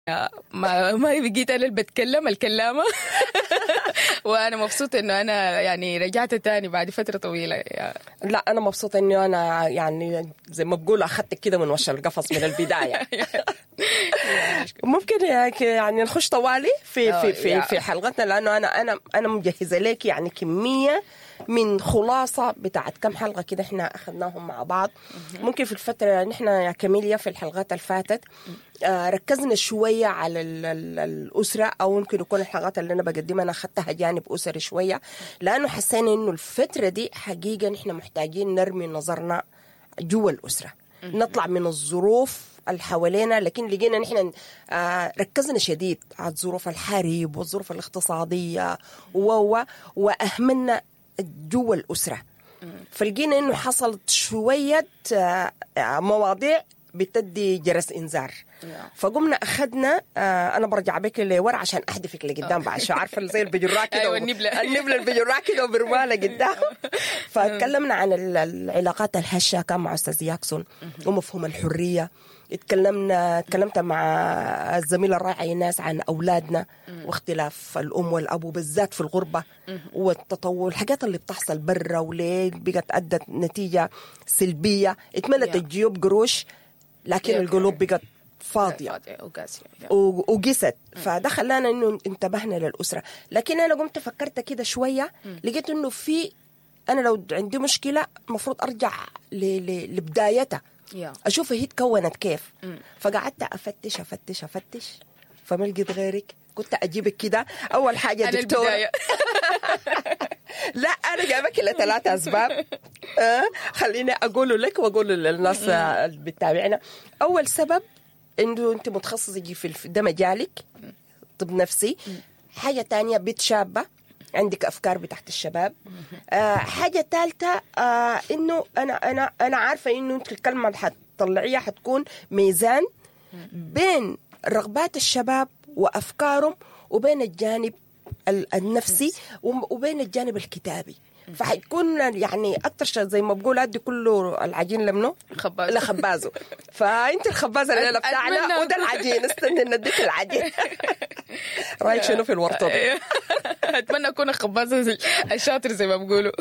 ما بقيت انا اللي بتكلم الكلامه. وانا مبسوطه انه انا يعني رجعت تاني بعد فتره طويله. لا انا مبسوطه اني انا يعني زي ما بقول اخذتك كده من وش القفص من البدايه. ممكن يعني نخش طوالي في حلقتنا، لانه انا مجهزه لك يعني كميه من خلاصه بتاعت كم حلقه كده احنا اخذناهم مع بعض. ممكن في الفتره نحن يا كاميليا في الحلقات الفاتت ركزنا شويه على الاسره، او ممكن يكون الحلقات اللي انا بقدمها انا اخذتها جانب اسري شويه، لانه حسينا انه الفتره دي حقيقه نحن محتاجين نرمي نظرنا جوا الاسره، نطلع من الظروف اللي حوالينا، لكن لقينا نحن ركزنا شديد على الظروف الحرب والظروف الاقتصاديه واهملنا جوا الاسره. فلقينا انه حصلت شويه مواضيع بتدي جرس انذار. فقمنا اخذنا انا برجع بك لورا عشان احدفك لقدام بعد شو عارفه زي البجراء كده. أيوة النبله البجراء كده وبرماله قدام. فتكلمنا عن العلاقات الهشه كان مع استاذ ياكسون ومفهوم الحريه. تكلمت مع الزميله الرائعه ايناس عن اولادنا واختلاف الام والاب وبالذات في الغربه والتطور، الحاجات اللي بتحصل برا وليه بقت ادت نتيجه سلبيه. اتملت الجيوب قروش لكن القلوب بقت فاضيه وقست. فده خلانا انه انتبهنا للاسره. لكن انا قمت فكرت كده شويه، لقيت انه في انا لو عندي مشكله المفروض ارجع لبدايتها، اشوف هي تكونت كيف. فقعدت افتش فما لقيت غيرك. كنت اجيبك كده اول حاجه دكتور. لا انا جايبك ل3 اسباب. خليني اقول لك واقول للناس اللي بتتابعنا. اول سبب انه انت متخصصه في ده مجالك، طب نفسي. حاجه تانية بنت شابه عندك افكار بتاعت الشباب. حاجه ثالثه انه انا عارفه انه انت الكلمه اللي حتطلعيها حتكون ميزان بين رغبات الشباب وافكارهم وبين الجانب النفسي وبين الجانب الكتابي. فحيكون يعني اكثر شيء زي ما بقول ادي كله العجين لمنه لخبازه. فانت الخبازه الليله بتاعنا وده العجين. استنى نديك العجين. رايك شنو في الورطه دي؟ اتمنى اكون الخبازه الشاطر زي ما بقولوا.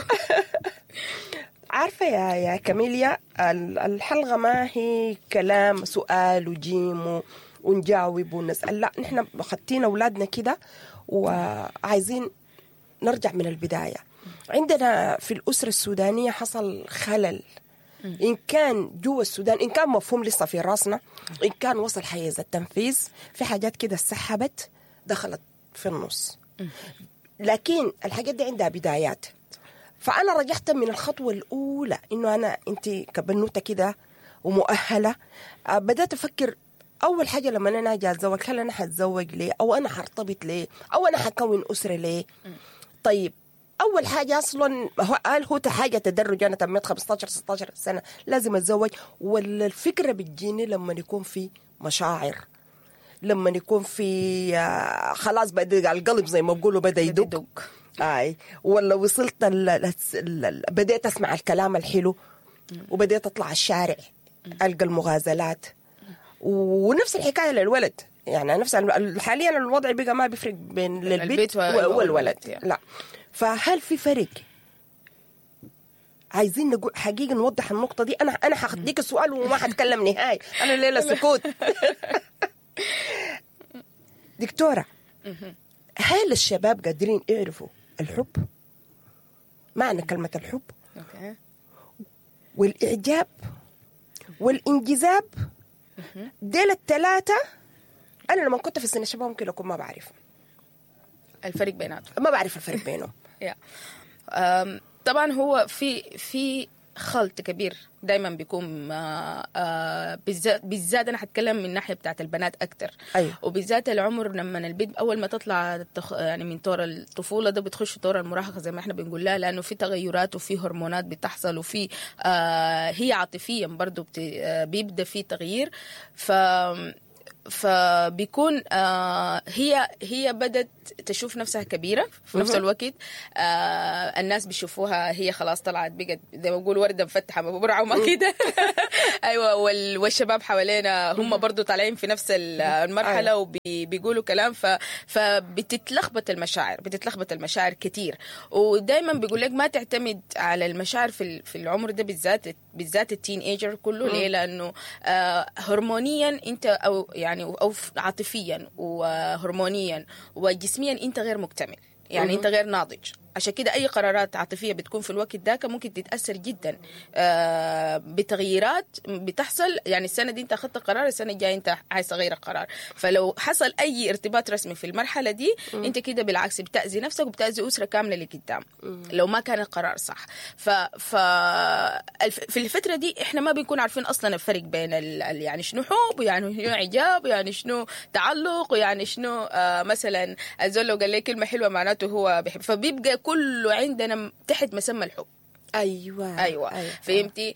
عارفه يا كاميليا، الحلقه ما هي كلام سؤال وجيم ونجاوب ونسال. لا نحن خدتين اولادنا كده وعايزين نرجع من البدايه. عندنا في الأسرة السودانية حصل خلل، إن كان جوا السودان، إن كان مفهوم لسه في راسنا، إن كان وصل حيز التنفيذ، في حاجات كده سحبت دخلت في النص. لكن الحاجات دي عندها بدايات. فأنا رجعت من الخطوة الأولى إنه أنت كبنوتة كده ومؤهلة. بدأت أفكر أول حاجة لما أنا أجي أتزوج، هل أنا حتزوج ليه؟ أو أنا حرتبط ليه؟ أو أنا حكون أسرة ليه؟ طيب أول حاجة أصلاً هو حاجة تدرج. أنا تميت 15-16 سنة لازم أتزوج، ولا الفكرة بتجيني لما يكون في مشاعر، لما يكون في خلاص بدأ القلب زي ما بقولوا بدأ يدق. ولا وصلت بدأت أسمع الكلام الحلو وبدأت أطلع الشارع ألقى المغازلات. ونفس الحكاية للولد، يعني نفس حاليا الوضع بقى ما بيفرق بين البيت والولد. لا، فهل في فرق؟ عايزين نقول حقيقة نوضح النقطة دي. أنا هخديك السؤال وما هتكلم نهاية، أنا الليلة سكوت. دكتورة، هل الشباب قادرين يعرفوا الحب؟ معنى كلمة الحب والإعجاب والإنجذاب، ديل الثلاثة أنا لما كنت في سن الشباب ممكن أكون ما بعرف الفرق بيناتهم، ما بعرف الفرق بينهم. طبعا هو في خلط كبير دايما بيكون بالذات انا هتكلم من الناحيه بتاعت البنات اكتر. أيوة. وبالذات العمر لما البنت اول ما تطلع يعني من طور الطفوله ده بتخش طور المراهقه زي ما احنا بنقول لها، لانه في تغيرات وفي هرمونات بتحصل وفي هي عاطفيا برضو بيبدا في تغيير. ف فبيكون هي بدت تشوف نفسها كبيرة في نفس الوقت. الناس بيشوفوها هي خلاص طلعت بقت زي ما بقول وردة مفتحة ببرعة وما كده. أيوة. والشباب حوالينا هم برضو طالعين في نفس المرحلة وبيقولوا كلام. فبتتلخبط المشاعر كتير. ودايما بيقول لك ما تعتمد على المشاعر في العمر ده بالذات التين ايجر كله. ليه؟ لأنه هرمونيا انت او عاطفيا وهرمونيا وجسميا انت غير مكتمل، يعني انت غير ناضج. عشان كده اي قرارات عاطفيه بتكون في الوقت ذاك ممكن تتاثر جدا بتغييرات بتحصل. يعني السنه دي انت اخذت قرار، السنه الجايه انت عايز تغير القرار. فلو حصل اي ارتباط رسمي في المرحله دي انت كده بالعكس بتاذي نفسك وبتاذي اسره كامله لقدام لو ما كان القرار صح. في الفتره دي احنا ما بنكون عارفين اصلا الفرق بين يعني شنو حب، يعني شنو اعجاب، يعني شنو تعلق، يعني شنو مثلا الزول لو قال لي كلمه حلوه معناته هو بيحب. فبيبقى كله عندنا تحت مسمى الحب. أيوة. فهمتي؟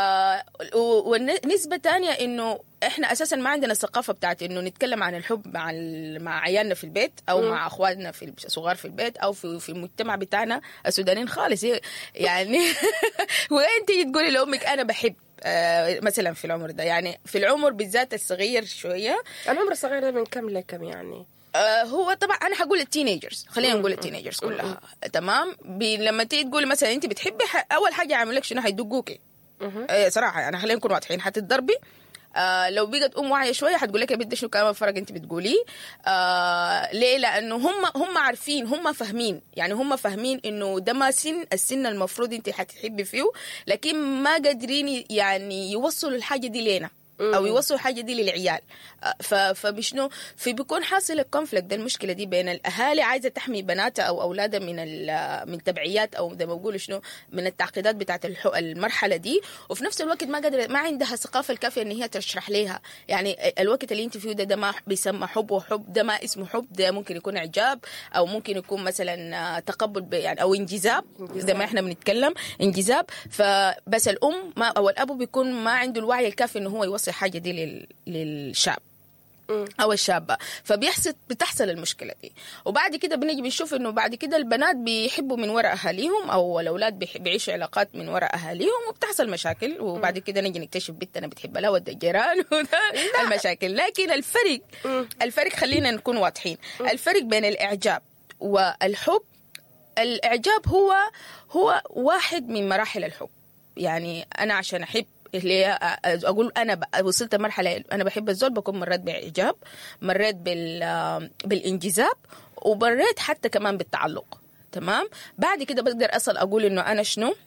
ونسبة تانية إنه إحنا أساسا ما عندنا الثقافة بتاعت إنه نتكلم عن الحب مع عيالنا في البيت أو مع أخواتنا في الصغار في البيت أو في المجتمع بتاعنا السودانيين خالص. يعني وين تيجي تقولي لأمك أنا بحب مثلا في العمر ده؟ يعني في العمر بالذات الصغير شوية. العمر الصغير ده من كم لكم يعني؟ هو طبعا انا هقول التينيجرز، خلينا نقول التينيجرز كلها. تمام. لما تيجي تقولي مثلا انت بتحبي اول حاجه يعمل لك شنو؟ هيدقوكي. صراحه يعني خلينا نكون واضحين، حتتضربي. لو بقت واعيه شويه حتقول لك يا بنت شنو كلام الفرق انت بتقوليه. ليه؟ لانه هم عارفين، هم فاهمين، يعني هم فاهمين انه ده ما السن المفروض انت حتحبي فيه، لكن ما قادرين يعني يوصلوا الحاجه دي لنا او يوصلوا الحاجه دي للعيال. فبشنو بيكون حاصل الكونفليكت ده، المشكله دي بين الاهالي عايزه تحمي بناتها او اولادها من تبعيات او زي ما بقولوا شنو من التعقيدات بتاعت المرحله دي، وفي نفس الوقت ما عندها الثقافه الكافيه ان هي تشرح لها يعني الوقت اللي انت فيه ده ما بيسمى حب، وحب ده ما اسمه حب، ده ممكن يكون اعجاب او ممكن يكون مثلا تقبل يعني او انجذاب زي ما احنا بنتكلم انجذاب. فبس الام او الاب بيكون ما عنده الوعي الكافي انه هو يوصل حاجه دي للشاب او الشابه، بتحصل المشكله دي. وبعد كده بنيجي بنشوف انه بعد كده البنات بيحبوا من وراء اهاليهم او الاولاد بيعيشوا علاقات من وراء اهاليهم وبتحصل مشاكل، وبعد كده نيجي نكتشف بنتنا بتحب لها ود الجيران المشاكل. لكن الفرق خلينا نكون واضحين، الفرق بين الاعجاب والحب، الاعجاب هو واحد من مراحل الحب. يعني انا عشان احب اللي اقول انا وصلت مرحله انا بحب الزول، بكون مريت باعجاب، مريت بالانجذاب، ومريت حتى كمان بالتعلق. تمام. بعد كده بقدر اصل اقول انه انا شنو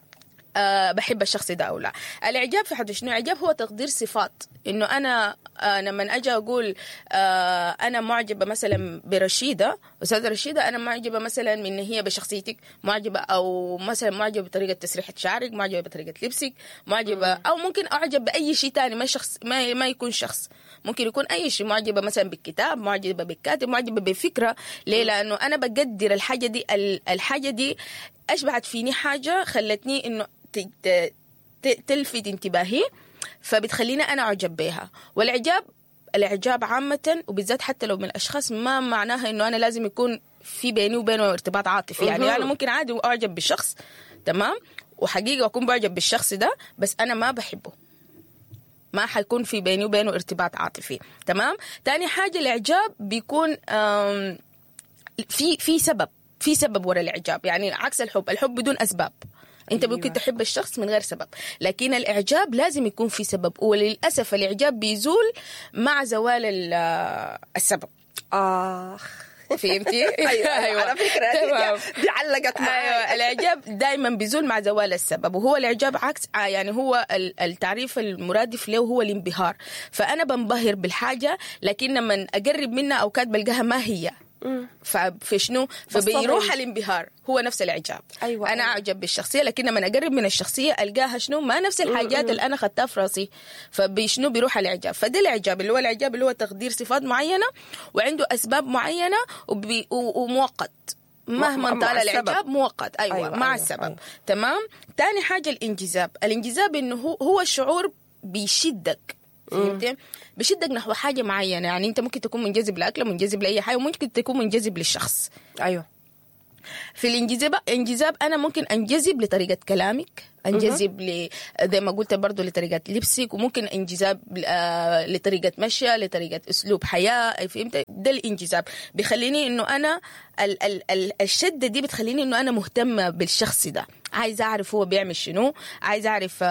بحب الشخص ده او لا. الاعجاب في حد شنو؟ الاعجاب هو تقدير صفات، انه انا لما اجي اقول انا معجبه مثلا برشيده، استاذه رشيده، انا معجبه مثلا من هي بشخصيتك، معجبه او مثلا معجبه بطريقه تسريحه شعرك، معجبه بطريقه لبسك، معجبه او ممكن اعجب باي شيء تاني، ما يكون شخص، ممكن يكون اي شيء. معجبه مثلا بالكتاب، معجبه بالكاتب، معجبه بفكره. ليه؟ لانه انا بقدر الحاجه دي اشبعت فيني حاجه خلتني انه تلفت انتباهي، فبتخليني انا اعجب بها. الاعجاب عامه وبالذات حتى لو من الاشخاص ما معناها انه انا لازم يكون في بيني وبينه ارتباط عاطفي. يعني انا ممكن عادي اعجب بالشخص، تمام، وحقيقه اكون بعجب بالشخص ده، بس انا ما بحبه، ما حيكون في بيني وبينه ارتباط عاطفي. تمام. تاني حاجه الاعجاب بيكون في سبب وراء الاعجاب، يعني عكس الحب بدون اسباب. انت ممكن تحب الشخص من غير سبب، لكن الاعجاب لازم يكون في سبب، وللاسف الاعجاب بيزول مع زوال السبب. فهمتي؟ أيوة. على فكرة دي علقت معي. أيوة. الاعجاب دائما بيزول مع زوال السبب، وهو الاعجاب عكس يعني هو التعريف المرادف له هو الانبهار. فانا بنبهر بالحاجه، لكن لما اقرب منها او كاد بلقاها ما هي، فشنو فبيروح الانبهار، هو نفس الاعجاب. أيوة. انا اعجب بالشخصيه، لكن لما اقرب من الشخصيه القاها شنو ما نفس الحاجات اللي انا خدتها في راسي، فبشنو بيروح الاعجاب. فده الاعجاب اللي هو تقدير صفات معينه وعنده اسباب معينه ومؤقت، مهما طال الاعجاب مؤقت. أيوة. مع السبب. أيوة. تمام. تاني حاجه الانجذاب انه هو الشعور بيشدك فهمتي؟ بشدك نحو حاجه معينه. يعني انت ممكن تكون منجذب لاكله، منجذب لاي حاجه، وممكن تكون منجذب للشخص. ايوه. في الانجذاب انا ممكن انجذب لطريقه كلامك، انجذب زي ما قلت برضو لطريقه لبسك، وممكن انجذاب لطريقه مشي، لطريقه اسلوب حياه. فهمت؟ ده الانجذاب بيخليني انه انا الشده دي بتخليني انه انا مهتمه بالشخص ده، عايز اعرف هو بيعمل شنو، عايز اعرف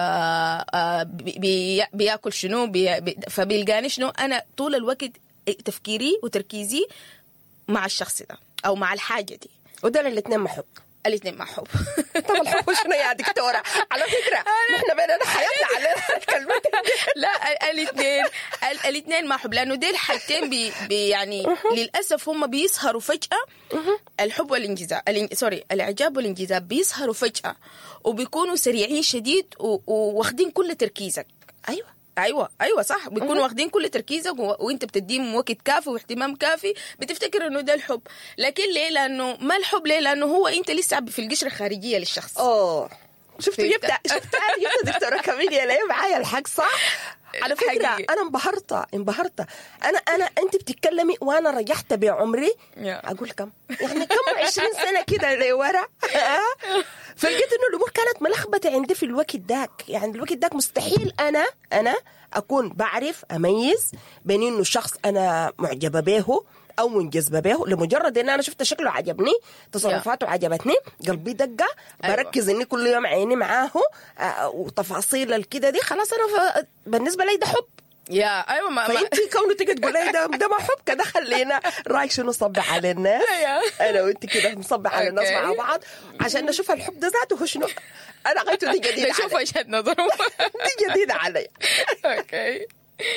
بياكل شنو، فبيلقاني شنو. انا طول الوقت تفكيري وتركيزي مع الشخص ده او مع الحاجه دي. وده الاثنين محب. الاثنين مع حب. طب الحب شنو يا دكتورة؟ على فكرة احنا بيننا حياتنا على الكلمات. لا الاثنين مع حب، لانه دي الحاجتين يعني للاسف هم بيسهروا فجأة. الحب والانجذاب الاعجاب والانجذاب بيسهروا فجأة وبيكونوا سريعين شديد واخدين كل تركيزك. ايوه صح، بيكونوا واخدين كل تركيزك وانت بتديهم وقت كافي واهتمام كافي، بتفتكر انه ده الحب. لكن ليه؟ لانه ما الحب. ليه؟ لانه هو انت لسه في القشره الخارجيه للشخص. شفت دكتوره كاميليا ليه معايا الحق صح؟ على فكره انا انبهرت. انا انت بتتكلمي وانا رجعت بعمري اقول كم 20 سنه كده لورا. فلقيت انه الامور كانت ملخبطه عندي في الوقت داك. يعني الوقت داك مستحيل انا اكون بعرف اميز بين انه شخص انا معجبه به او منجذبه به لمجرد ان انا شفت شكله عجبني، تصرفاته عجبتني، قلبي دقه. بركز اني كل يوم عيني معاه وتفاصيل الكده دي، خلاص انا بالنسبه لي ده حب. ايوه فانت كونه تيجي تقولي ده ما حب كده، خلينا رايك شنو نصبح على الناس. انا وانت كده نصبح على الناس مع بعض عشان نشوف الحب ده ذاته هو شنو. انا غايته دي جديده نشوف وجهه نظره. دي جديده علي. اوكي.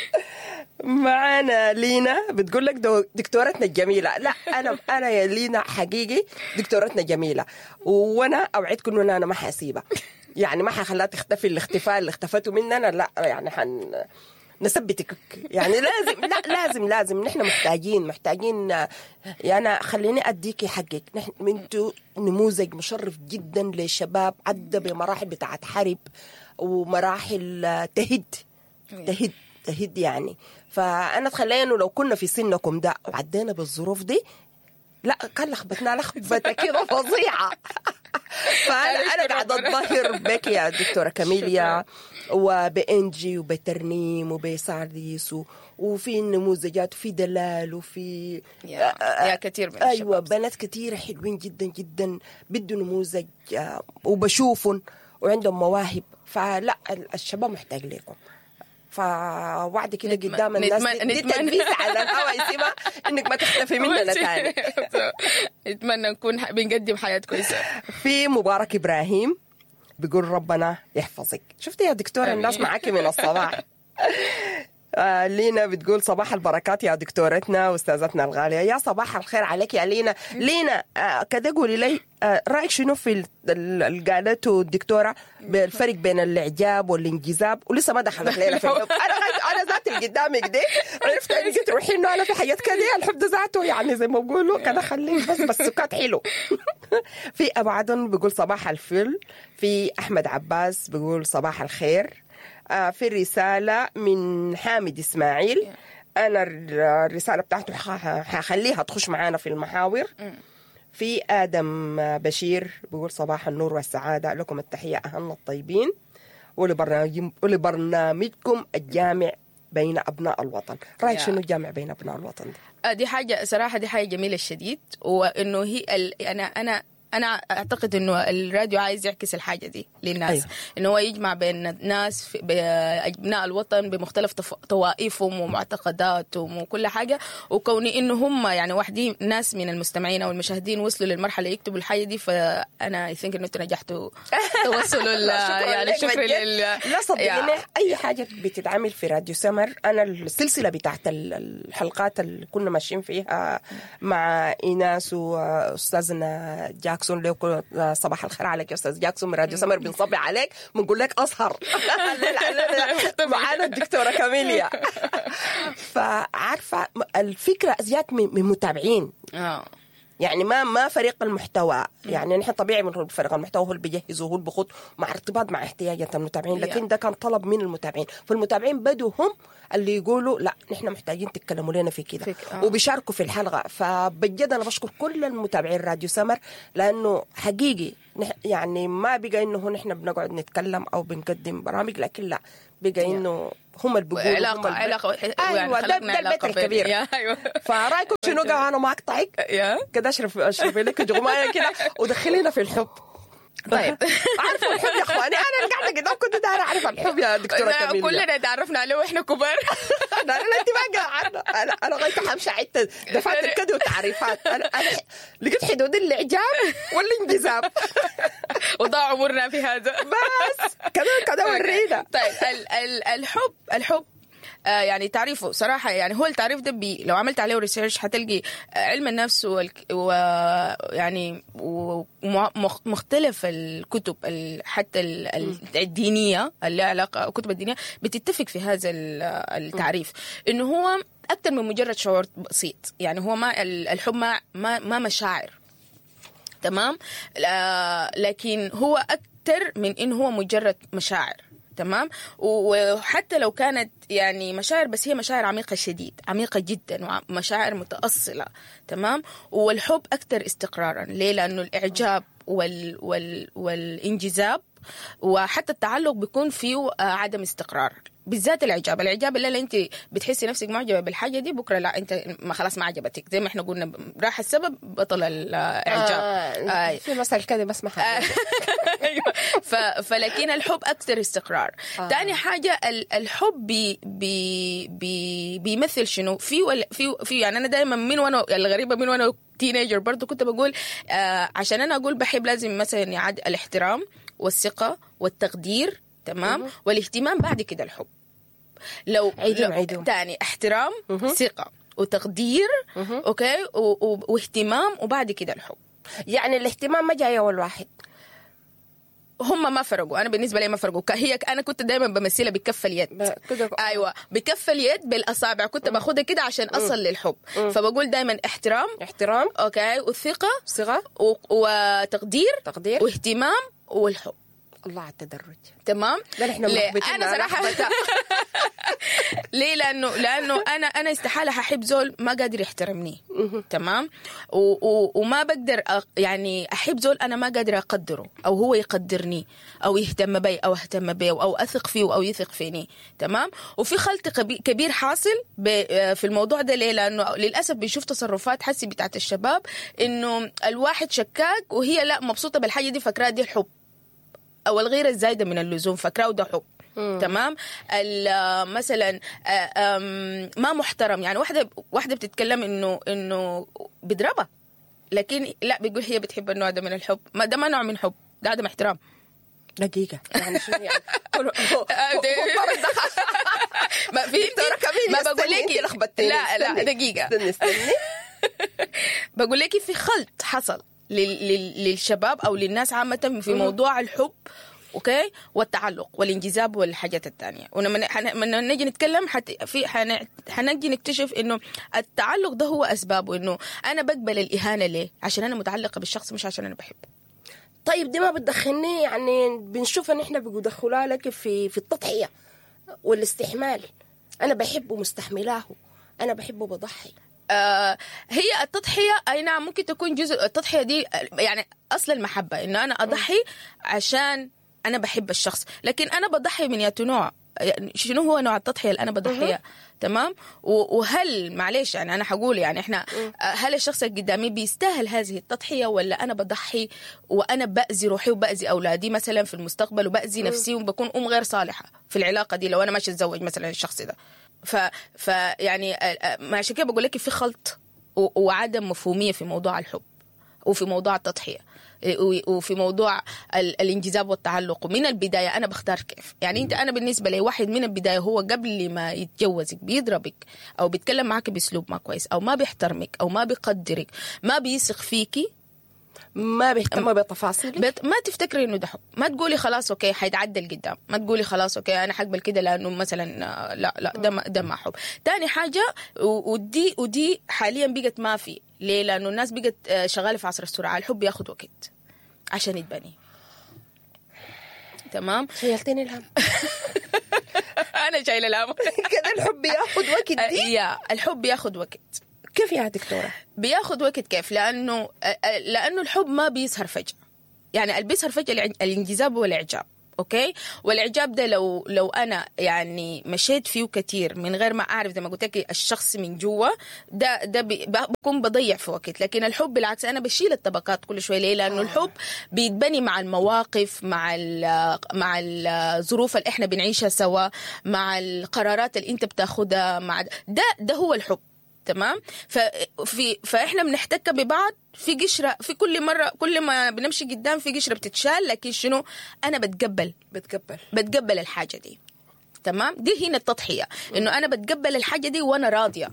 معانا لينا بتقول لك دكتورتنا الجميله. لا انا يا لينا حقيقي دكتورتنا جميله، وانا اوعدكم انه انا ما حاسيبها. يعني ما حخليها تختفي الاختفاء اللي اختفته مننا. لا يعني نثبتك. يعني لازم نحن محتاجين. يعني خليني اديكي حقك. نحن انتوا نموذج مشرف جدا للشباب، عدى بمراحل بتاعت حرب ومراحل تهد يعني. فانا اتخيل انه لو كنا في سنكم ده وعدينا بالظروف دي، لا كان لخبطنا لخبطه كده فظيعه. فانا قاعده اتظاهر بك يا دكتوره كاميليا وبانجي وبترنيم وبسارديس وفي نموذجات وفي دلال وفي كثير من ايوه بنات كثيره حلوين جدا جدا بدوا نموذج وبشوفهم وعندهم مواهب. فلا الشباب محتاج لكم. فوعد كده قدام الناس نتمنى على الهواء يسيبها انك ما تختفي مننا تاني. نتمنى نكون بنقدم حياة كويسة. في مبارك ابراهيم بيقول ربنا يحفظك. شفتي يا دكتورة الناس معاكي من الصباح. لينا بتقول صباح البركات يا دكتورتنا واستاذتنا الغاليه. يا صباح الخير عليك يا لينا. كده قولي لي رايك شنو في اللي قالته الدكتوره بالفرق بين الاعجاب والانجذاب، ولسه ما دخلت لينا في الحب. انا ذات اللي قدامك دي عرفت اني قلت روحي انه انا في حياتي كده الحب ده ذاته يعني زي ما بقولوا كده خليه بس سكات حلو. في ابو عدن بيقول صباح الفل. في احمد عباس بيقول صباح الخير. في رسالة من حامد إسماعيل. أنا الرسالة بتاعته حخليها تخش معانا في المحاور. في آدم بشير بيقول صباح النور والسعادة، لكم التحية أهلنا الطيبين ولبرنامجكم الجامع بين أبناء الوطن. رأيك شنو الجامع بين أبناء الوطن دي حاجة صراحة دي حاجة جميلة الشديد. وإنه هي أنا أعتقد إنه الراديو عايز يعكس الحاجة دي للناس. أيوة. إنه هو يجمع بين الناس أبناء الوطن بمختلف طوائفهم ومعتقداتهم وكل حاجة. وكوني إنه هم يعني واحدين ناس من المستمعين أو المشاهدين وصلوا للمرحلة يكتبوا الحاجة دي، فأنا think إنه أنتوا نجحتوا توصلوا يعني شكرا لا صدقني أي حاجة بتتعمل في راديو سمر. أنا السلسلة بتاعت الحلقات اللي كنا ماشيين فيها مع إيناس وأستاذنا جاكسون، صباح الخير عليك يا أستاذ جاكسون من راديو سمر، بنصبح عليك بنقول لك أسهر معانا الدكتورة كاميليا. فعارفة الفكرة أزياد من متابعين. يعني ما فريق المحتوى. يعني نحن طبيعي من فريق المحتوى هو اللي بيجهزه، هو اللي بيخط مع ارتباط مع احتياجات المتابعين، لكن ده كان طلب من المتابعين. فالمتابعين بدوا هم اللي يقولوا لا نحن محتاجين تتكلموا لنا في كده وبيشاركوا في الحلقة. فبجد أنا بشكر كل المتابعين راديو سمر، لأنه حقيقي يعني ما بقى إنه نحن بنقعد نتكلم أو بنقدم برامج، لكن لا بقى إنه هم اللي بيقولوا علاقة أيوة ده البيت الكبير. أيوة. فرايكم شنو قاعد أنا ما أقطعك كده أشرب لك جغماية كده ودخلينا في الحب. طيب عارفه الحب يا اخواني، انا اللي قاعده كده كنت دايره اعرف الحب يا دكتوره كميل. كلنا تعرفنا عليه واحنا كبار. لا انت ما قاعده، انا غايت حمشي عدت دفاتر كده وتعريفات. انا لقيت حدود الاعجاب والانجذاب وضاع عمرنا في هذا بس كده ورينا. طيب الحب يعني تعريفه صراحة، يعني هو التعريف ده لو عملت عليه ريسيرش هتلقي علم النفس يعني مختلف الكتب حتى الدينية اللي علاقة الكتب الدينية بتتفق في هذا التعريف، إنه هو أكثر من مجرد شعور بسيط. يعني هو ما الحب ما مشاعر، تمام، لكن هو أكثر من إنه هو مجرد مشاعر، تمام. وحتى لو كانت يعني مشاعر، بس هي مشاعر عميقة شديد، عميقة جدا، ومشاعر متأصلة، تمام. والحب أكثر استقرارا. ليه؟ لأنه الإعجاب والانجذاب وحتى التعلق بيكون فيه عدم استقرار، بالذات الإعجاب اللي انت بتحسي نفسك معجبة بالحاجة دي، بكرة لا انت ما خلاص ما عجبتك، زي ما احنا قلنا راح السبب بطل الإعجاب. في مثل كده بس ما فلكن الحب أكثر استقرار. تاني حاجة الحب بيمثل شنو في يعني أنا دائما من وانا الغريبة من وانا تينيجر برضو كنت بقول عشان أنا أقول بحب لازم مثلا يعد الاحترام والثقة والتقدير، تمام، والاهتمام، بعد كده الحب. لو تاني احترام، ثقة وتقدير، اوكي، واهتمام، وبعد كده الحب. يعني الاهتمام ما جاي اول واحد، هم ما فرقوا. انا بالنسبه لي ما فرقوا. انا كنت دايما بمثلها بكف اليد. ايوه بكف اليد بالاصابع كنت باخدها كده عشان اصل للحب. فبقول دايما احترام، اوكي، والثقه، وتقدير، واهتمام، والحب. الله على التدرج، تمام. انا صراحه ليه؟ لانه انا استحاله هحب زول ما قادر يحترمني، تمام، وما بقدر يعني احب زول انا ما قادر اقدره، او هو يقدرني، او يهتم بي، او اهتم بي، او اثق فيه، او يثق فيني، تمام. وفي خلط كبير حاصل في الموضوع ده. ليه؟ لانه للاسف بنشوف تصرفات حسي بتاعت الشباب، انه الواحد شكاك وهي لا مبسوطه بالحاجه دي، فكرها دي الحب، او الغيره الزايده من اللزوم فكراه ده حب، تمام. مثلا ما محترم، يعني واحده بتتكلم انه بيضربها، لكن لا بيقول هي بتحب النوع ده من الحب. ما ده ما نوع من حب، ده عدم احترام. دقيقه يعني شو يعني ما بقول لك لا دقيقه استني بقول لك في خلط حصل للشباب او للناس عامه في موضوع الحب، اوكي، والتعلق والانجذاب والحاجات الثانيه. ولما نجي نتكلم حنجي نكتشف انه التعلق ده هو اسبابه، انه انا بقبل الاهانه ليه؟ عشان انا متعلقه بالشخص، مش عشان انا بحبه. طيب دي ما بتدخلني، يعني بنشوف ان احنا بيدخلوها لك في التضحيه والاستحمال. انا بحبه مستحملاه، انا بحبه بضحي. هي التضحية أي نعم ممكن تكون جزء. التضحية دي يعني أصل المحبة، إنه أنا أضحي عشان أنا بحب الشخص، لكن أنا بضحي من ياتو نوع. يعني شنو هو نوع التضحية اللي أنا بضحيها؟ تمام. وهل معليش يعني أنا حقول يعني إحنا هل الشخص اللي قدامي بيستاهل هذه التضحية، ولا أنا بضحي وأنا بأذي روحي وبأذي أولادي مثلا في المستقبل، وبأذي نفسي وبكون غير صالحة في العلاقة دي لو أنا ماشي أتزوج مثلا الشخص ده. يعني عشان كده بقول لك في خلط وعدم مفهومية في موضوع الحب، وفي موضوع التضحية، وفي موضوع الانجذاب والتعلق. ومن البداية أنا بختار كيف. يعني أنا بالنسبة لي واحد من البداية هو قبل ما يتجوزك بيضربك، أو بيتكلم معك بأسلوب ما كويس، أو ما بيحترمك، أو ما بيقدرك، ما بيثق فيكي، ما بيهتم بتفاصيل، ما تفتكري انه ده حب. ما تقولي خلاص اوكي حيتعدل قدام، ما تقولي خلاص اوكي انا حقبل كده لانه مثلا لا ده ما حب. تاني حاجه ودي حاليا بقت ما في. ليه؟ لانه الناس بقت شغاله في عصر السرعه. الحب ياخذ وقت عشان يتبني. تمام. شيلتني الهم. انا شايله الهم. كده الحب ياخذ وقت دي؟ الحب ياخذ وقت. كيف يا دكتورة؟ بياخد وقت. كيف؟ لأنه الحب ما بيظهر فجأة. يعني اللي بيظهر فجأة الانجذاب والإعجاب. أوكي. والإعجاب ده لو أنا يعني مشيت فيه كتير من غير ما أعرف زي ما قلت لك الشخص من جوا ده بكون بضيع في وقت. لكن الحب بالعكس أنا بشيل الطبقات كل شوي. ليه؟ لأنه الحب بيتبني مع المواقف، مع الظروف اللي إحنا بنعيشها سوا، مع القرارات اللي أنت بتاخدها، مع ده هو الحب. تمام. فاحنا بنحتك ببعض في قشره، في كل مره كل ما بنمشي قدام في قشره بتتشال. لكن شنو؟ انا بتقبل الحاجه دي. تمام. دي هنا التضحيه، انه انا بتقبل الحاجه دي وانا راضيه.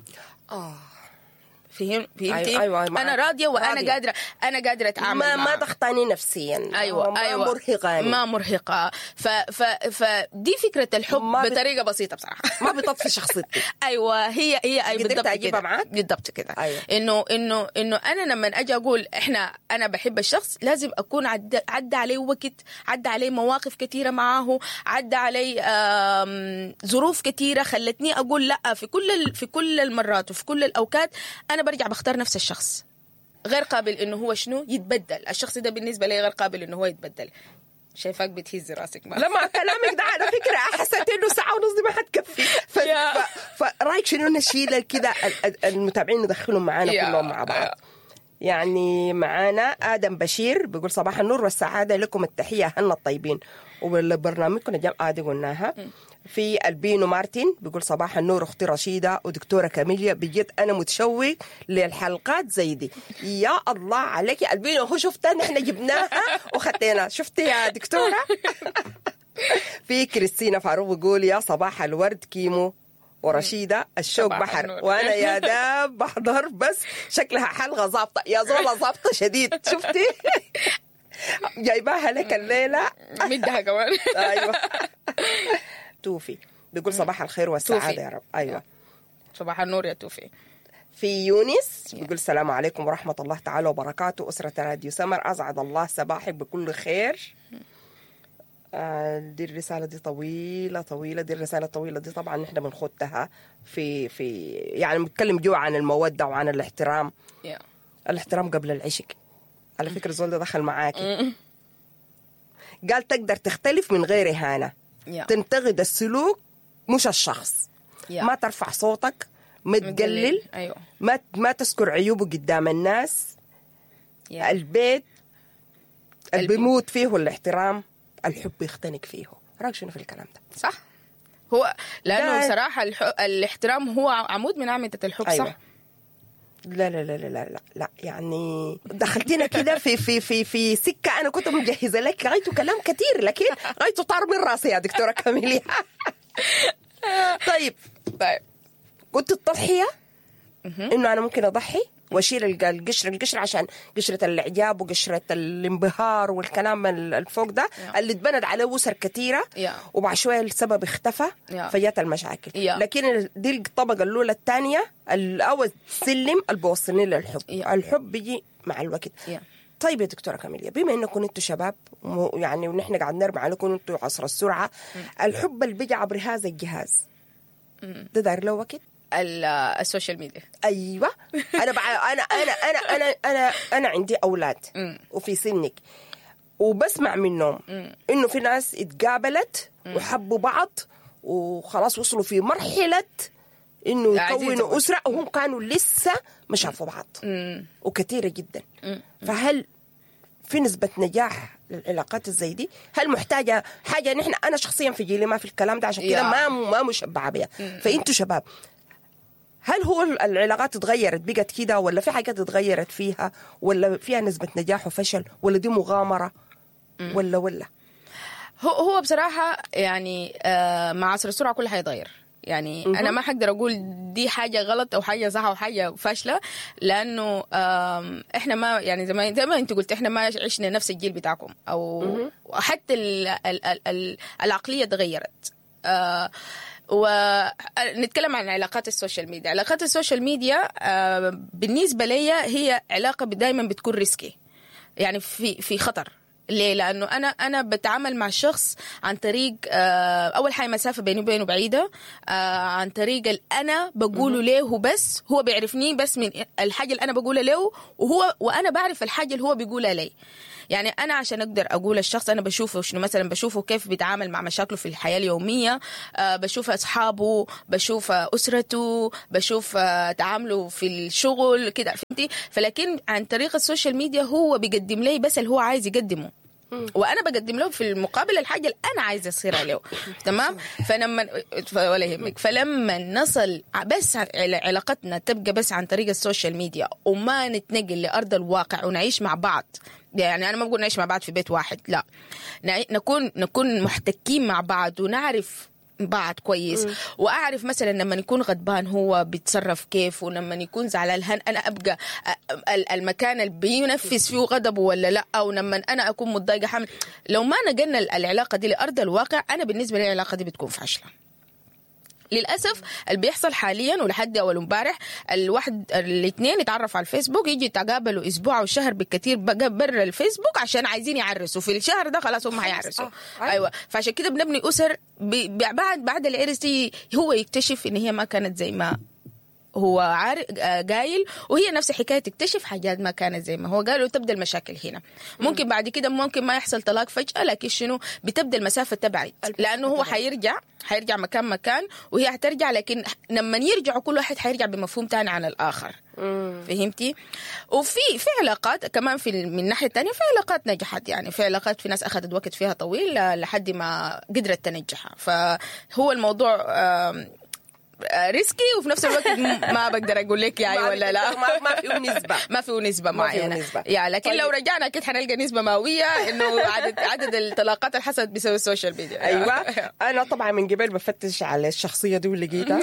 فهمتي؟ أيوة. انا راضيه وانا قادره اتعامل ما ضغطاني نفسيا. ايوه ما مرهقه. فدي فكره الحب بطريقه بسيطه بصراحه. ما بتطفي شخصيتي. ايوه هي بالضبط كده. بالضبط كده. أيوة. انه انا لما اجي اقول انا بحب الشخص لازم اكون عدى عليه وقت، عدى عليه مواقف كثيره معاه، عدى عليه ظروف كثيره خلتني اقول لا. في كل المرات وفي كل الاوقات انا برجع بختار نفس الشخص، غير قابل انه هو شنو يتبدل. الشخص ده بالنسبه لي غير قابل انه هو يتبدل. شايفاك بتهز راسك. لما كلامك ده على فكره حسيت انه ساعه ونص دي ما حتكفي. فرايك شنو نشيل كده المتابعين ندخلهم معانا كلهم مع بعض. يعني معانا آدم بشير بيقول صباح النور والسعادة لكم، التحية هنا الطيبين. وبرنامجكم جاب عادي قلناها. في البينو مارتن بيقول صباح النور أختي رشيدة ودكتورة كاميليا، بجد أنا متشوق للحلقات زي دي. يا الله عليك البينو، هو شفتها نحن جبناها وخطينا. شفتي يا دكتورة؟ في كريستينا فاروق بيقول يا صباح الورد كيمو ورشيدة، الشوق بحر وانا يا داب بحضر، بس شكلها حلقة ظابطة يا زولا، ظابطة شديد. شفتي جايباها لك الليلة مدها كمان. ايوه. توفي بيقول صباح الخير والسعادة يا رب. ايوه صباح النور يا توفي. في يونس بيقول السلام عليكم ورحمة الله تعالى وبركاته أسرة راديو سمر، أسعد الله صباحك بكل خير. دي الرسالة دي طويلة. دي الرسالة الطويلة دي طبعا نحن بنخدها في يعني بنتكلم جوا عن المودة وعن الاحترام. الاحترام قبل العشق. على فكرة الزول ده دخل معاكي قال تقدر تختلف من غير إهانة، تنتقد السلوك مش الشخص، ما ترفع صوتك، ما تقلل، ما تذكر عيوبه قدام الناس. البيت اللي بيموت فيه الاحترام، الحب يختنق فيه. رأيك شنو في الكلام ده؟ صح. هو لأنه صراحة الاحترام هو عمود من أعمدة الحب. أيوة. صح. لا لا لا لا لا لا، يعني دخلتينا كده في سكة أنا كنت مجهزة لك غايته كلام كتير، لكن غايته طار من راسي يا دكتورة كاميليا. طيب قلت التضحية إنه أنا ممكن أضحي واشيل القشر عشان قشرة الإعجاب وقشرة الانبهار والكلام الفوق ده اللي اتبند عليه وسر كتيرة وبعد شوية السبب اختفى فجات المشاكل. لكن دي الطبقة الأولى الثانية الأول سلم اللي بوصلني للحب. الحب بيجي مع الوقت. طيب يا دكتورة كاميليا، بما انكم انتوا شباب يعني ونحن قاعد نرمي عليكم انتوا عصر السرعة، الحب اللي بيجي عبر هذا الجهاز ده داير له وقت؟ السوشيال ميديا. ايوه. انا عندي اولاد وفي سنك وبسمع منهم انه في ناس اتقابلت وحبوا بعض وخلاص وصلوا في مرحله انه يكونوا اسره وهم كانوا لسه ما شافوا بعض وكثيره جدا. فهل في نسبه نجاح للعلاقات الزي دي؟ هل محتاجه حاجه؟ انا شخصيا في جيلي ما في الكلام ده، عشان كده ما مشبعه بها. فانتوا شباب، هل هو العلاقات اتغيرت بقت كده، ولا في حاجات اتغيرت فيها، ولا فيها نسبة نجاح وفشل، ولا دي مغامرة ولا هو بصراحة يعني مع عصر السرعة كل حيتغير. يعني أنا ما حقدر أقول دي حاجة غلط أو حاجة صح أو حاجة فاشلة، لأنه إحنا ما يعني زي ما أنت قلت إحنا ما عشنا نفس الجيل بتاعكم، أو حتى العقلية تغيرت. ونتكلم عن علاقات السوشيال ميديا. علاقات السوشيال ميديا بالنسبة لي هي علاقة دائما بتكون ريسكي، يعني في خطر. ليه؟ لأنه أنا بتعامل مع شخص عن طريق أول حاجة مسافة بيني وبينه بعيدة، عن طريق أنا بقوله له، بس هو بيعرفني بس من الحاجة اللي أنا بقولها له، وأنا بعرف الحاجة اللي هو بيقولها لي. يعني أنا عشان أقدر أقول الشخص أنا بشوفه شنو، مثلا بشوفه كيف بيتعامل مع مشاكله في الحياة اليومية، بشوف أصحابه، بشوف أسرته، بشوف تعامله في الشغل كده، فهمتي؟ فلكن عن طريق السوشيال ميديا هو بيقدم لي بس اللي هو عايز يقدمه، وانا بقدم له في المقابل الحاجه اللي انا عايزه اصيرها له. تمام. ولا يهمك. فلما نصل بس علاقتنا تبقى بس عن طريق السوشيال ميديا وما نتنقل لارض الواقع ونعيش مع بعض، يعني انا ما بقول نعيش مع بعض في بيت واحد، لا، نكون محتكين مع بعض ونعرف بعض كويس، واعرف مثلا لما يكون غضبان هو بيتصرف كيف، ولما يكون زعلان انا ابقى المكان اللي بينفذ فيه غضبه ولا لا، او لما انا اكون متضايقه حامل. لو ما نقلنا العلاقه دي لارض الواقع، انا بالنسبه لي العلاقه دي بتكون فاشله للاسف. اللي بيحصل حاليا ولحد اول امبارح، الاثنين يتعرفوا على الفيسبوك، يجي يتقابلوا اسبوع او شهر بالكثير برا الفيسبوك عشان عايزين يعرسوا في الشهر ده، خلاص هم هيعرسوا. ايوه. فعشان كده بنبني اسر بعد العرس هو يكتشف ان هي ما كانت زي ما هو قايل، وهي نفس حكاية تكتشف حاجات ما كانت زي ما هو قال، وتبدأ المشاكل هنا. ممكن بعد كده ممكن ما يحصل طلاق فجأة، لكن شنو بتبدأ المسافة تبعد، لأنه هو حيرجع مكان وهي حترجع، لكن لما يرجعوا كل واحد حيرجع بمفهوم تاني عن الآخر. فهمتي؟ وفي علاقات كمان من الناحية الثانية، في علاقات نجحت، يعني في علاقات في ناس أخذت وقت فيها طويل لحد ما قدرت تنجحها. فهو الموضوع ريسكي، وفي نفس الوقت ما بقدر اقول لك يعني ولا لا، ما في نسبه معينه يعني. لكن طيب، لو رجعنا اكيد حنلقى نسبه مئويه انه عدد الطلاقات اللي حصلت بسبب السوشيال ميديا. ايوه. انا طبعا من قبل بفتش على الشخصيه دي ولقيتها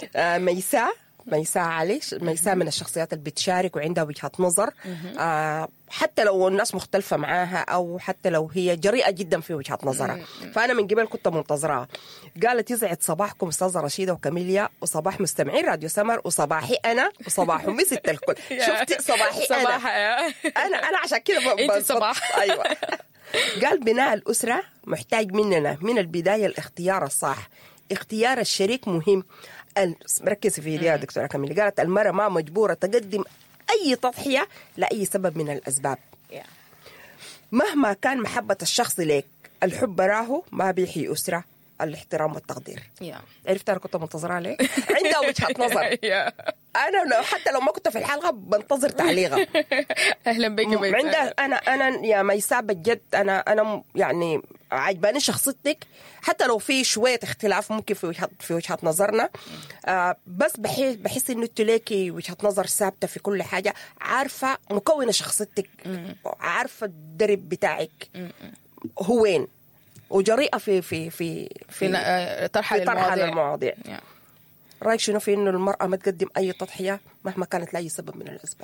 ميساء علي. ميساء من الشخصيات اللي بتشارك وعندها وجهة نظر، حتى لو الناس مختلفة معاها، أو حتى لو هي جريئة جدا في وجهة نظرها. فأنا من قبل كنت منتظرها. قالت يسعد صباحكم أستاذة رشيدة وكاميليا، وصباح مستمعين راديو سمر، وصباحي أنا، وصباح أمي ست الكل. شفتي صباحي أنا عشان كده أنت صباح. أيوة. قال بناء الأسرة محتاج مننا من البداية الاختيار الصح. اختيار الشريك مهم. مركز في دي يا دكتورة كاميليا. قالت المرأة ما مجبورة تقدم أي تضحية لأي سبب من الأسباب، مهما كان محبة الشخص لك. الحب براه ما بيحيي أسرة. الاحترام والتقدير. عرفت أنا كنت منتظرة عليه. عندها وجهة نظر. أنا حتى لو ما كنت في الحلقة بنتظر تعليقها. أهلا بك يا عندها. أنا يا ميساء بجد أنا يعني عجباني شخصيتك، حتى لو في شوية اختلاف ممكن في وجهة نظرنا، بس بحس إنه تلاقي وجهة نظر ثابتة في كل حاجة، عارفة مكونة شخصيتك، عارفة الدرب بتاعك هو وين، وجريئة في طرح المواضيع. رأيك شنو في إنه المرأة ما تقدم أي تضحية مهما كانت لأي سبب من الأسباب؟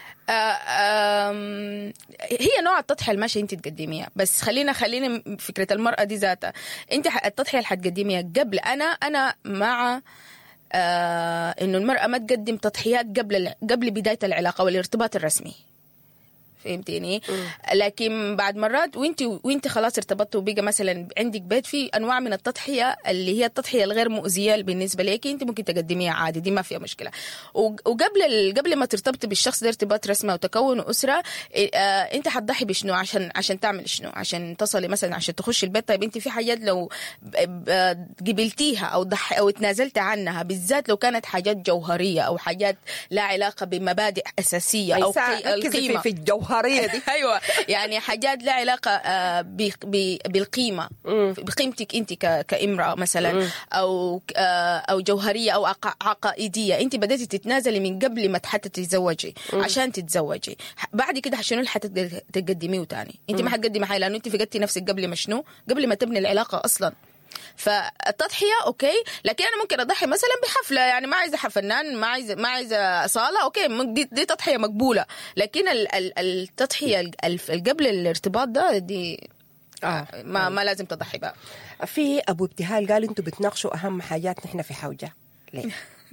هي نوع التضحية الماشي انت تقدميها، بس خلينا فكرة المرأة دي ذاتها. انت التضحية اللي حتقدميها قبل، انا مع انه المرأة ما تقدم تضحيات قبل بداية العلاقة والارتباط الرسمي. فهمتيني؟ لكن بعد مرات وانت خلاص ارتبطتوا وبقى مثلا عندك بيت، في انواع من التضحيه اللي هي التضحيه الغير مؤذيه بالنسبه لك، انت ممكن تقدميها عادي، دي ما فيها مشكله. وقبل ما ترتبطي بالشخص ده ارتباط رسمي وتكون اسره، انت حتضحي بشنو عشان تعمل شنو، عشان تصلي مثلا، عشان تخشي البيت. طيب انت في حاجات لو قبلتيها او تنازلتي عنها، بالذات لو كانت حاجات جوهريه او حاجات لا علاقه بمبادئ اساسيه او القيمه في الجوهريه دي. ايوه، يعني حاجات لا علاقه بالقيمه، بقيمتك انت كامراه مثلا، او جوهريه او عقائديه. انت بدأتي تتنازلي من قبل ما حتى تتزوجي عشان تتزوجي. بعد كده شنو اللي حتقدميه تاني؟ انت ما حتقدمي حاجه، لانه انت فقدتي نفسك قبل ما تبني العلاقه اصلا. فالتضحيه اوكي، لكن انا ممكن اضحي مثلا بحفله، يعني ما عايزه فنان، ما عايزه صاله، اوكي دي تضحيه مقبوله. لكن التضحيه قبل الارتباط دي ما لازم تضحي بقى. في ابو ابتهال قال انتوا بتناقشوا اهم حاجات نحن في حوجه ليه؟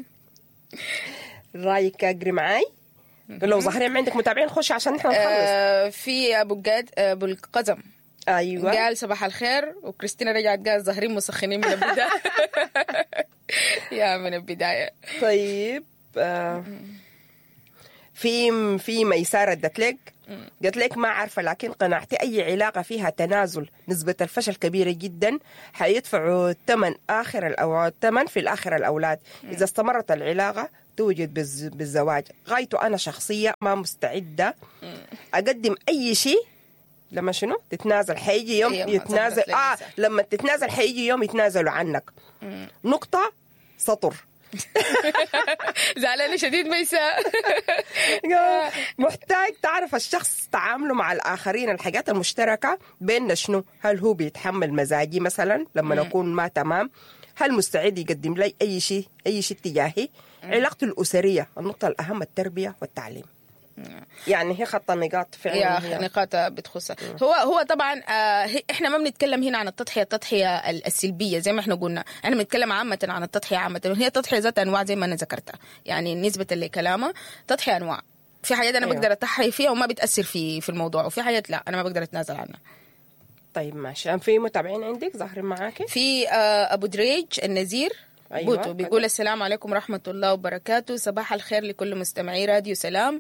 رايك اجري معاي؟ لو ظاهرين عندك متابعين خش عشان نحن نخلص. في ابو القزم ايوه قال صباح الخير، وكريستينا رجعت قال ظاهرين مسخنين من البدايه. يا من البدايه. طيب في ميسارة قالت لك ما عارفة، لكن قناعتي أي علاقة فيها تنازل نسبة الفشل كبيرة جدا، حيدفعوا الثمن في الآخر الأولاد. إذا استمرت العلاقة توجد بالزواج. غايته أنا شخصية ما مستعدة أقدم أي شيء لما شنو تتنازل. حيجي يوم يتنازل لما تتنازل حيجي يوم يتنازلوا عنك. نقطة سطر. زعلانة شديد ميساء. محتاج تعرف الشخص تعامله مع الآخرين، الحاجات المشتركة بيننا شنو؟ هل هو بيتحمل مزاجي مثلا لما نكون ما تمام؟ هل مستعد يقدم لي أي شيء تجاهي؟ علاقته الأسرية، النقطة الأهم التربية والتعليم. يعني هي خط نقاط فعلا، نقاط بتخصها. هو طبعا احنا ما بنتكلم هنا عن التضحية السلبية زي ما احنا قلنا، احنا بنتكلم عامة عن التضحية عامة. هي التضحية ذات انواع زي ما انا ذكرتها، يعني نسبة لكلامها تضحية انواع. في حاجات انا بقدر اتضحي فيها وما بتأثر في الموضوع، وفي حاجات لا انا ما بقدر اتنازل عنها. طيب ماشي. في متابعين عندك ظاهرين معاكي؟ في ابو دريج النزير بوتو بيقول السلام عليكم ورحمة الله وبركاته، صباح الخير لكل مستمعي راديو سلام.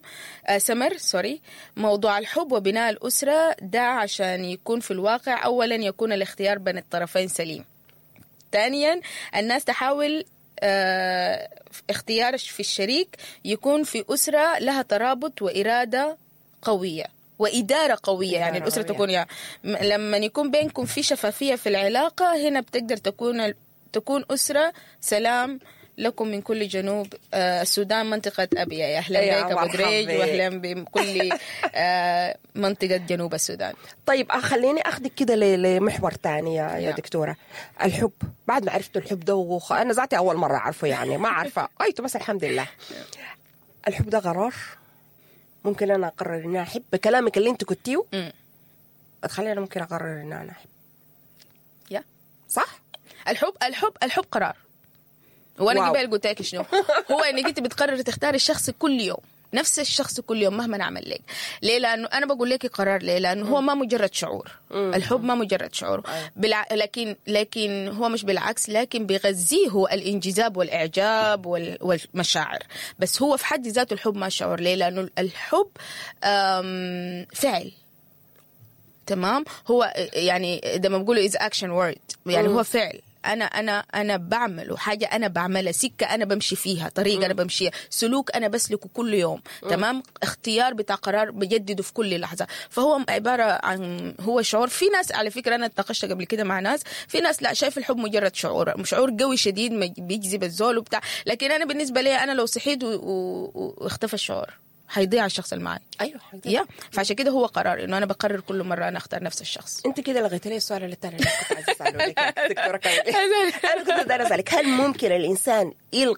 موضوع الحب وبناء الأسرة ده عشان يكون في الواقع، أولا يكون الاختيار بين الطرفين سليم. ثانيا الناس تحاول اختيار في الشريك يكون في أسرة لها ترابط وإرادة قوية وإدارة قوية. يعني الأسرة تكون لما يكون بينكم في شفافية في العلاقة، هنا بتقدر تكون أسرة سلام لكم من كل جنوب السودان، منطقة أبيا. يا أهلا بك أبو دريج، وأهلا بكل منطقة جنوب السودان. طيب خليني أخذك كده لمحور تاني يا دكتورة. الحب، بعد ما عرفت الحب ده أنا ذاتي أول مرة أعرفه، يعني ما أعرفه قايته بس الحمد لله. الحب ده قرار، ممكن أنا أقرر إني أحب بكلامك اللي أنت كنتيه. أتخلي أنا ممكن أقرر إني أنا أحب. صح؟ الحب قرار. وانا قبل قلت لك شنو هو انك انت بتقرر تختار الشخص كل يوم، نفس الشخص كل يوم مهما نعمل لك. ليه؟ لانه انا بقول لك قرار. ليه؟ لانه هو ما مجرد شعور. الحب ما مجرد شعور. لكن هو مش بالعكس، لكن بيغذيه هو الانجذاب والاعجاب والمشاعر. بس هو في حد ذاته الحب ما شعور. ليه؟ لانه الحب فعل. تمام. هو يعني لما بقوله is action word، يعني هو فعل. أنا بعمل حاجة، أنا بعملها، سكة أنا بمشي فيها، طريقة أنا بمشيها، سلوك أنا بسلكه كل يوم. تمام. اختيار بتاع قرار بجدده في كل لحظة. فهو عبارة عن هو شعور. في ناس على فكرة أنا اتناقشت قبل كده مع ناس، في ناس لا شايف الحب مجرد شعور قوي شديد بيجذب الزول وبتاع. لكن أنا بالنسبة لي أنا لو صحيت واختفى الشعور هيضيع الشخص اللي معي. ايوه فعشان كده هو قرار انه انا بقرر كل مره انا اختار نفس الشخص. انت كده لغيت لي السؤال اللي كنت عايزه اساله لك دكتوره كامل. انا كنت بدي اسالك، هل ممكن الانسان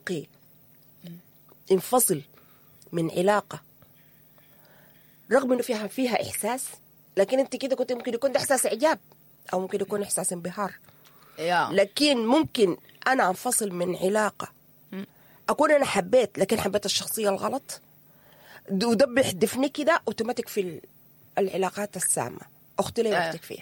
ينفصل من علاقه رغم انه فيها احساس، لكن انت كده كنت ممكن يكون ده احساس اعجاب او ممكن يكون احساس انبهار، لكن ممكن انا انفصل من علاقه اكون انا حبيت لكن حبيت الشخصيه الغلط، وده بيحدفني كده اوتوماتيك في العلاقات السامة. اختي لي وقتك فيها.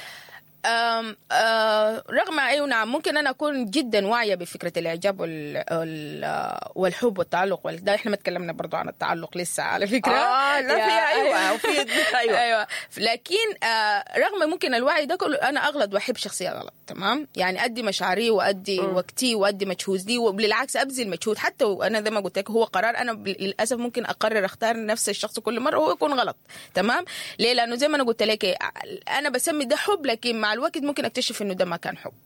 رغم ايوه نعم ممكن انا اكون جدا واعيه بفكره الاعجاب والحب والتعلق ده احنا ما تكلمنا برضو عن التعلق لسه على فكره. لا في ايوه لكن رغم ممكن الوعي ده كله انا اغلط واحب شخصيه غلط. تمام. يعني ادي مشاعري وادي وقتي وادي مجهودي، وبالعكس ابذل مجهود حتى وانا زي ما قلت لك هو قرار. انا للاسف ممكن اقرر اختار نفس الشخص كل مره وهو يكون غلط. تمام. ليه؟ لانه زي ما انا قلت لك انا بسمي ده حب، لكن مع الوقت ممكن اكتشف انه ده ما كان حب.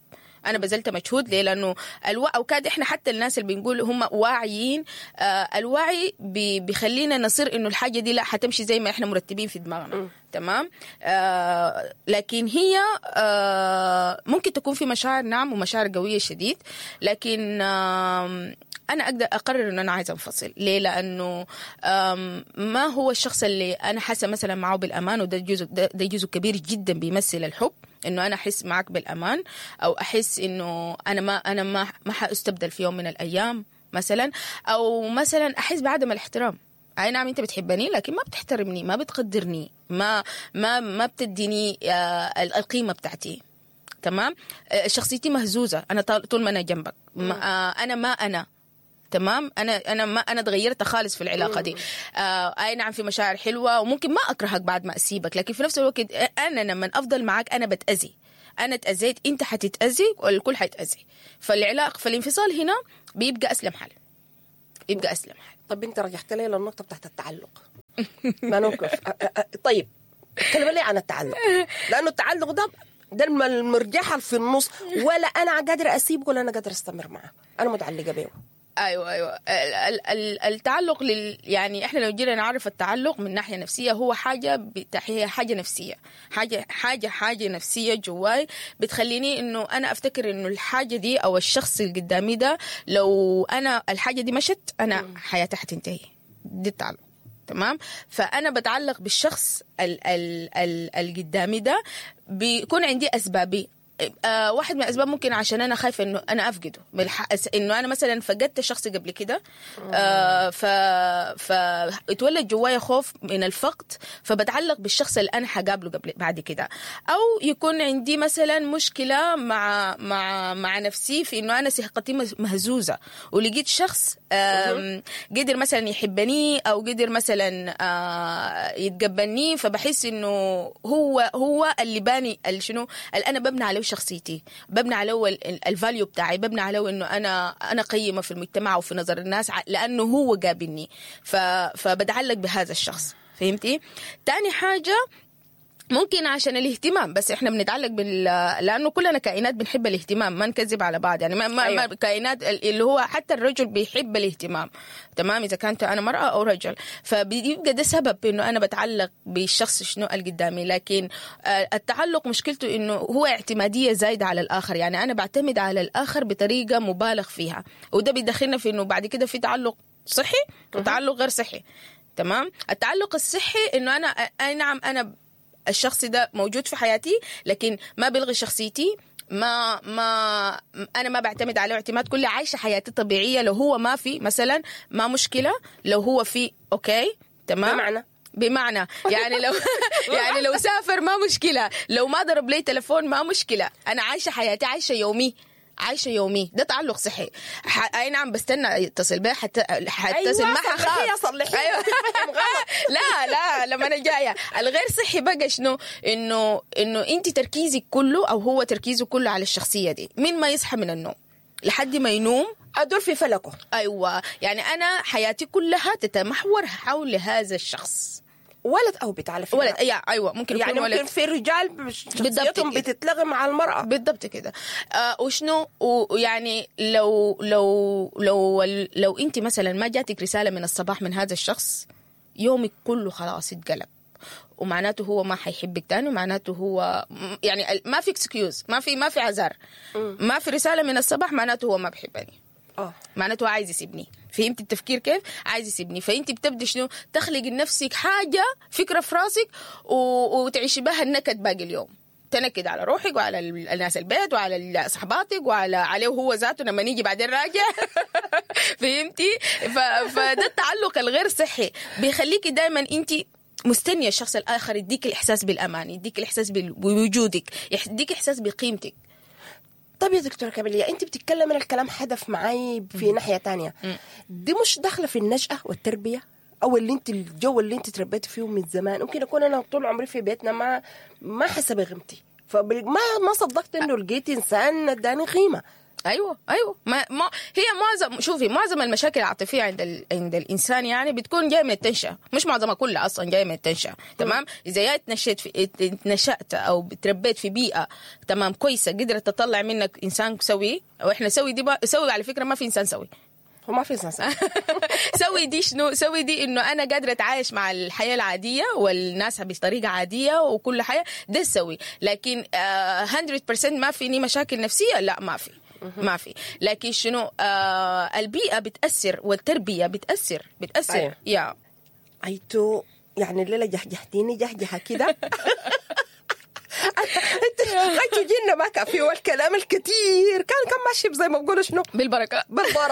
انا بذلت مجهود ليه؟ لانه او كاد احنا حتى الناس اللي بنقول هم واعيين، الوعي بيخلينا نصير انه الحاجه دي لا حتمشي زي ما احنا مرتبين في دماغنا. تمام. لكن هي ممكن تكون في مشاعر، نعم، ومشاعر قويه شديد، لكن أنا أقدر أقرر إنه أنا عايزة أنفصل. ليه؟ لأنه ما هو الشخص اللي أنا حاسة مثلا معه بالأمان، وده جزء كبير جدا بيمثل الحب، إنه أنا أحس معك بالأمان، أو أحس إنه أنا ما حأستبدل في يوم من الأيام مثلا، أو مثلا أحس بعدم الاحترام. أي نعم أنت بتحبني لكن ما بتحترمني، ما بتقدرني، ما بتديني القيمة بتاعتي. تمام. شخصيتي مهزوزة، أنا طول ما أنا جنبك أنا ما أنا تمام. انا تغيرت خالص في العلاقه دي. اي نعم في مشاعر حلوه وممكن ما اكرهك بعد ما اسيبك، لكن في نفس الوقت انا لما افضل معك انا بتاذي، انا اتاذيت، انت حتتاذي، والكل حيتاذي. فالانفصال هنا بيبقى اسلم حل، يبقى اسلم حل. طب انت رجعت لي للنقطه بتاعت التعلق. ما نوقف. طيب اتكلم لي عن التعلق، لانه التعلق ده المرجحه في النص، ولا انا قادر اسيبه ولا انا قادر استمر معه، انا متعلقه بيه. ايوه التعلق يعني احنا لو جينا نعرف التعلق من ناحيه نفسيه، هو هي حاجه نفسيه، حاجه نفسيه جواي بتخليني انه انا افتكر انه الحاجه دي او الشخص اللي قدامي ده لو انا الحاجه دي مشت انا حياتي حتنتهي. دي التعلق. تمام. فانا بتعلق بالشخص اللي قدامي ده، بيكون عندي اسبابي. واحد من الأسباب ممكن عشان أنا خايفة إنه أنا أفقده، إنه أنا مثلا فقدت شخص قبل كده، فاتولد جوايا خوف من الفقد، فبتعلق بالشخص اللي أنا حقابله بعد كده. أو يكون عندي مثلا مشكلة مع نفسي في إنه أنا ثقتي مهزوزة، ولقيت شخص قدر مثلا يحبني أو قدر مثلا يتقبلني، فبحس إنه هو اللي باني شنو اللي أنا ببني عليه شخصيتي، ببني عليه الفاليو بتاعي، ببني عليه انه انا قيمه في المجتمع وفي نظر الناس لانه هو قابلني، فبتعلق بهذا الشخص. فهمتي؟ تاني حاجه ممكن عشان الاهتمام، بس احنا بنتعلق لانه كلنا كائنات بنحب الاهتمام، ما نكذب على بعض يعني. ما كائنات اللي هو حتى الرجل بيحب الاهتمام. تمام. اذا كانت انا مرأة او رجل، فبيبقى ده سبب انه انا بتعلق بالشخص شنو اللي قدامي. لكن التعلق مشكلته انه هو اعتمادية زايدة على الاخر، يعني انا بعتمد على الاخر بطريقة مبالغ فيها، وده بيدخلنا في انه بعد كده في تعلق صحي وتعلق غير صحي. تمام. التعلق الصحي انه اي نعم انا الشخص ده موجود في حياتي، لكن ما بلغي شخصيتي، أنا ما بعتمد عليه اعتماد كلي، عايشة حياتي طبيعية. لو هو ما في مثلا ما مشكلة، لو هو في أوكي. تمام. بمعنى يعني لو سافر ما مشكلة، لو ما ضرب لي تلفون ما مشكلة، أنا عايشة حياتي، عايشة يومي. ده تعلق صحي. اي نعم بستنى يتصل بي حتصل معها خاف. أيوة. لا لما انا جايه. الغير صحي بقى شنو؟ انه انت تركيزك كله او هو تركيزه كله على الشخصيه دي من ما يصحى من النوم لحد ما ينوم، ادور في فلكه. ايوه، يعني انا حياتي كلها تتمحور حول هذا الشخص. ولد او بنت على فكره. ولد. ايوه ممكن يكون يعني ولد. ممكن في رجال شخصيتهم بتتلغي مع المراه. بالضبط كده. وشنو ويعني لو انت مثلا ما جاتك رساله من الصباح من هذا الشخص، يومك كله خلاص اتقلب، ومعناته هو ما حيحبك تاني، ومعناته هو يعني ما في اكسكيوز، ما في عذر. ما في رساله من الصباح معناته هو ما بيحبني، معناته عايز يسيبني. فهمت التفكير كيف؟ عايز يسيبني. فانت بتبدي شنو؟ تخلق لنفسك حاجه، فكره في راسك، وتعيشي بها النكد باقي اليوم، تنكد على روحك وعلى الناس البيت وعلى صحباتك عليه هو ذاته لما نيجي بعدين راجع. فهمتي؟ فده التعلق الغير صحي بيخليكي دائما انت مستنيه الشخص الاخر يديك الاحساس بالامان، يديك الاحساس بوجودك، يديك احساس بقيمتك. طب يا دكتورة كاميليا، انت بتتكلم من الكلام حدف معي في ناحية تانية. دي مش داخلة في النشأة والتربية او الجو اللي انت تربيتي فيه من زمان؟ ممكن اكون انا طول عمري في بيتنا ما حسب قيمتي، فما صدقت انه لقيت انسان اداني قيمة. ايوه ما هي معظم المشاكل العاطفيه عند الانسان يعني بتكون جايه من التنشئه، مش معظمها كلها اصلا جايه من التنشئه. تمام. اذا يا اتنشأت او تربيت في بيئه تمام كويسه قدرت تطلع منك انسان سوي، او احنا سوي دي سوي على فكره ما في انسان سوي، وما في إنسان سوي دي شنو؟ سوي دي انه انا قادره اتعايش مع الحياه العاديه والناس بطريقه عاديه وكل حاجه، ده سوي. لكن 100% ما فيني مشاكل نفسيه، لا ما في. لكن شنو البيئه بتاثر والتربيه بتاثر أيوة. يا أيتو يعني الليلة جحجحتيني جحجحة كده أنتوا جينا ما كان في والكلام الكتير كان ماشي زي ما بقولوا شنو بالبركه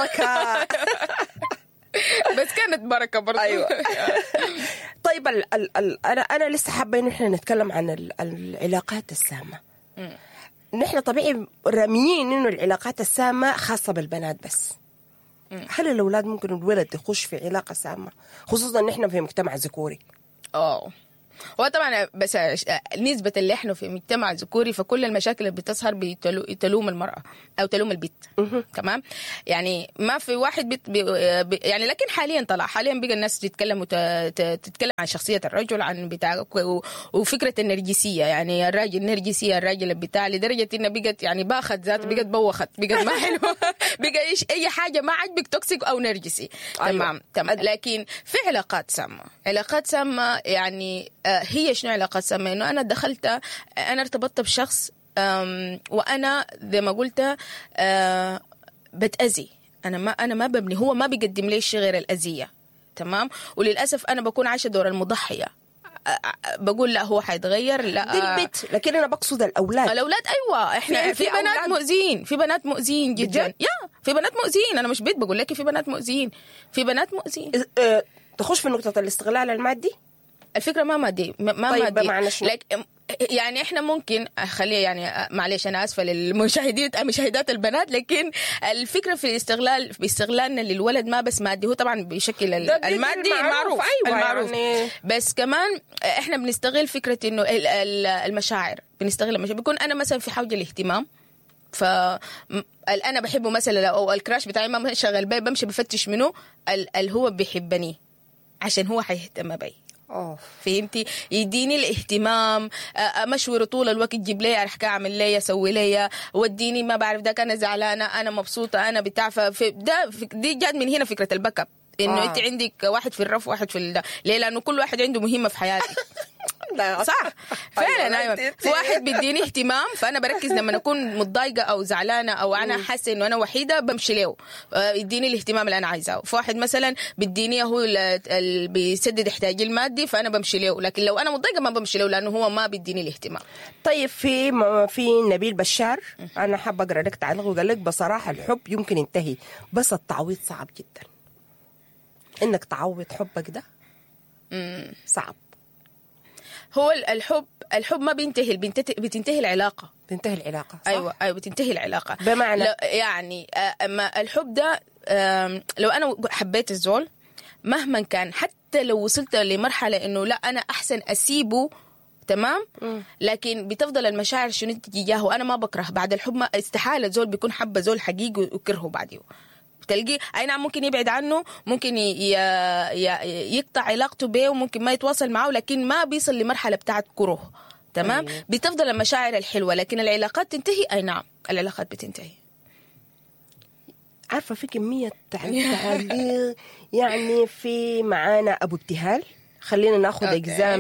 بس كانت بركه برضه. أيوة. طيب أنا لسه حابة إنه إحنا نتكلم عن العلاقات السامة. نحن طبيعي راميين إنه العلاقات السامة خاصة بالبنات بس. هل الأولاد ممكن الولد يخش في علاقة سامة، خصوصا نحن في مجتمع ذكوري؟ هو طبعا بس نسبة اللي احنا في مجتمع ذكوري فكل المشاكل اللي بتظهر تلوم المرأة أو تلوم البيت. تمام. يعني ما في واحد يعني لكن حاليا بقى الناس تتكلم عن شخصية الرجل، عن بتاع وفكرة النرجسية، يعني الراجل نرجسية، الراجل بتاع، لدرجة إنه بقت يعني باخت ذات، بقت بوخت، بقت ما حلوة بقى إيش أي حاجة ما عجبك توكسيك أو نرجسي. تمام. لكن في علاقات سامة يعني هي شنو علاقات سامة؟ إنه أنا أنا ارتبطت بشخص وأنا زي ما قلت بتأذي، أنا ما ببني، هو ما بيقدم لي شيء غير الأذية. تمام. وللأسف أنا بكون عايشة دور المضحية، بقول لا هو حيتغير، لا دي البيت. لكن أنا بقصد الأولاد. أيوة إحنا في بنات مؤذين، في بنات مؤذين جدا. في بنات مؤذين، أنا مش بقول لك في بنات مؤذين، في بنات مؤذين. تخش في نقطة الاستغلال المادي. الفكرة ما مادي طيب مادي. يعني احنا ممكن خليه يعني معلش انا اسفه للمشاهدات البنات، لكن الفكره في باستغلالنا للولد ما بس مادي، هو طبعا بيشكل المادي المعروف. أيوة يعني. بس كمان احنا بنستغل فكره انه المشاعر، بيكون انا مثلا في حاجه الاهتمام، انا بحبه مثلا، او الكراش بتاعي ما شغال بي، بمشي بفتش منه هو بيحبني عشان هو حيهتم بي. فهمتي؟ يديني الاهتمام، مشوره طول الوقت، جيب لي ارح اعمل لي اسوي لي، وديني ما بعرف ده، انا زعلانه، انا مبسوطه، انا بتاع. دي جات من هنا فكره الباك اب، انه انت عندك واحد في الرف واحد في ليه؟ لانه كل واحد عنده مهمه في حياتك. صح فعلا. ايوه في واحد بيديني اهتمام، فانا بركز لما اكون متضايقه او زعلانه او انا حاسه انه انا وحيده، بمشي له يديني الاهتمام اللي انا عايزاه. في واحد مثلا بيديني هو بيسدد احتياجي المادي، فانا بمشي له. لكن لو انا متضايقه ما بمشي له، لانه هو ما بيديني الاهتمام. طيب في نبيل بشار، انا حابه اقرا لك تعليق، وقال لك بصراحه الحب يمكن ينتهي بس التعويض صعب جدا. انك تعوض حبك ده صعب. هو الحب ما بينتهي، بتنتهي العلاقة. تنتهي العلاقة صح؟ أيوة بتنتهي العلاقة. بمعنى يعني ما الحب ده لو أنا حبيت الزول مهما كان، حتى لو وصلت لمرحلة إنه لا أنا أحسن أسيبه، تمام، لكن بتفضل المشاعر شنو تجاهه. أنا ما بكره بعد الحب، ما استحالة زول بيكون حب زول حقيقي وكرهه بعده. تلقي اي نعم ممكن يبعد عنه، ممكن يقطع علاقته به، وممكن ما يتواصل معه، لكن ما بيصل لمرحله بتاعت كره. تمام. بتفضل المشاعر الحلوه، لكن العلاقات تنتهي. اي نعم العلاقات بتنتهي. عارفه في كميه تعليق يعني في معانا ابو ابتهال، خلينا ناخذ اجزاء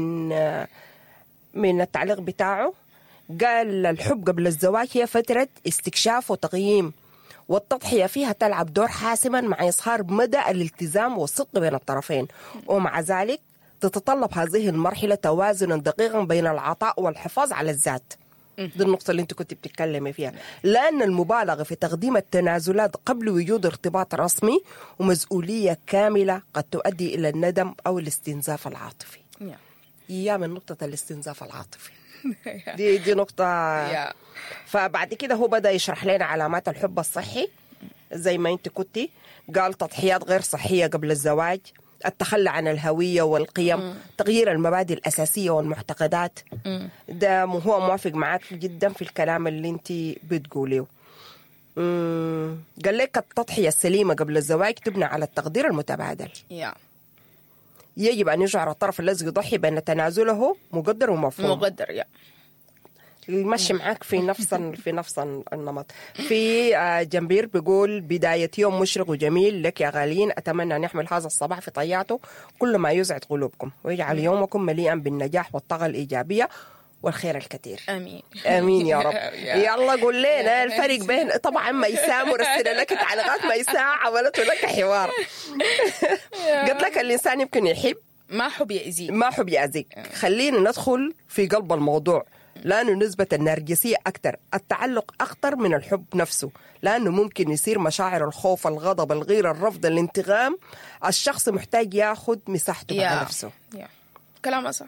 من التعليق بتاعه. قال الحب قبل الزواج هي فتره استكشاف وتقييم، والتضحية فيها تلعب دور حاسما مع إظهار مدى الالتزام والصدق بين الطرفين، ومع ذلك تتطلب هذه المرحلة توازنا دقيقا بين العطاء والحفاظ على الذات. دي النقطة اللي انت كنت بتتكلمي فيها، لأن المبالغة في تقديم التنازلات قبل وجود ارتباط رسمي ومسؤولية كاملة قد تؤدي إلى الندم أو الاستنزاف العاطفي. من نقطة الاستنزاف العاطفي دي نقطة. فبعد كده هو بدأ يشرح لنا علامات الحب الصحي زي ما انت كنتي. قال تضحيات غير صحية قبل الزواج، التخلي عن الهوية والقيم، تغيير المبادئ الأساسية والمعتقدات. ده هو موافق معاك جدا في الكلام اللي انت بتقوليه. قال لك التضحية السليمة قبل الزواج تبنى على التقدير المتبادل. يجب أن يشعر الطرف الذي يضحي بأن تنازله مقدر ومفهوم. مقدر يمشي معاك في نفس النمط. في جنبير بيقول: بداية يوم مشرق وجميل لك يا غاليين، أتمنى أن يحمل هذا الصباح في طياته كل ما يسعد قلوبكم ويجعل يومكم مليئا بالنجاح والطاقة الإيجابية والخير الكثير. امين امين يا رب. يلا قول لنا الفرق بين، طبعا ميساء مرسله لك تعليقات، ميساء عملته لك حوار. قلت لك الانسان يمكن يحب ما حب يأذيك، ما حب يأذيك. خلينا ندخل في قلب الموضوع، لأنه نسبة النرجسية أكتر، التعلق أخطر من الحب نفسه، لأنه ممكن يصير مشاعر الخوف، الغضب، الغيرة، الرفض، الانتقام. الشخص محتاج ياخد مساحته مع نفسه. كلام صح.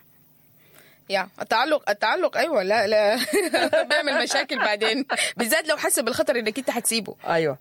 التعلق ايوه لا بيعمل مشاكل بعدين، بالذات لو حس بالخطر انك انت حتسيبه. ايوه.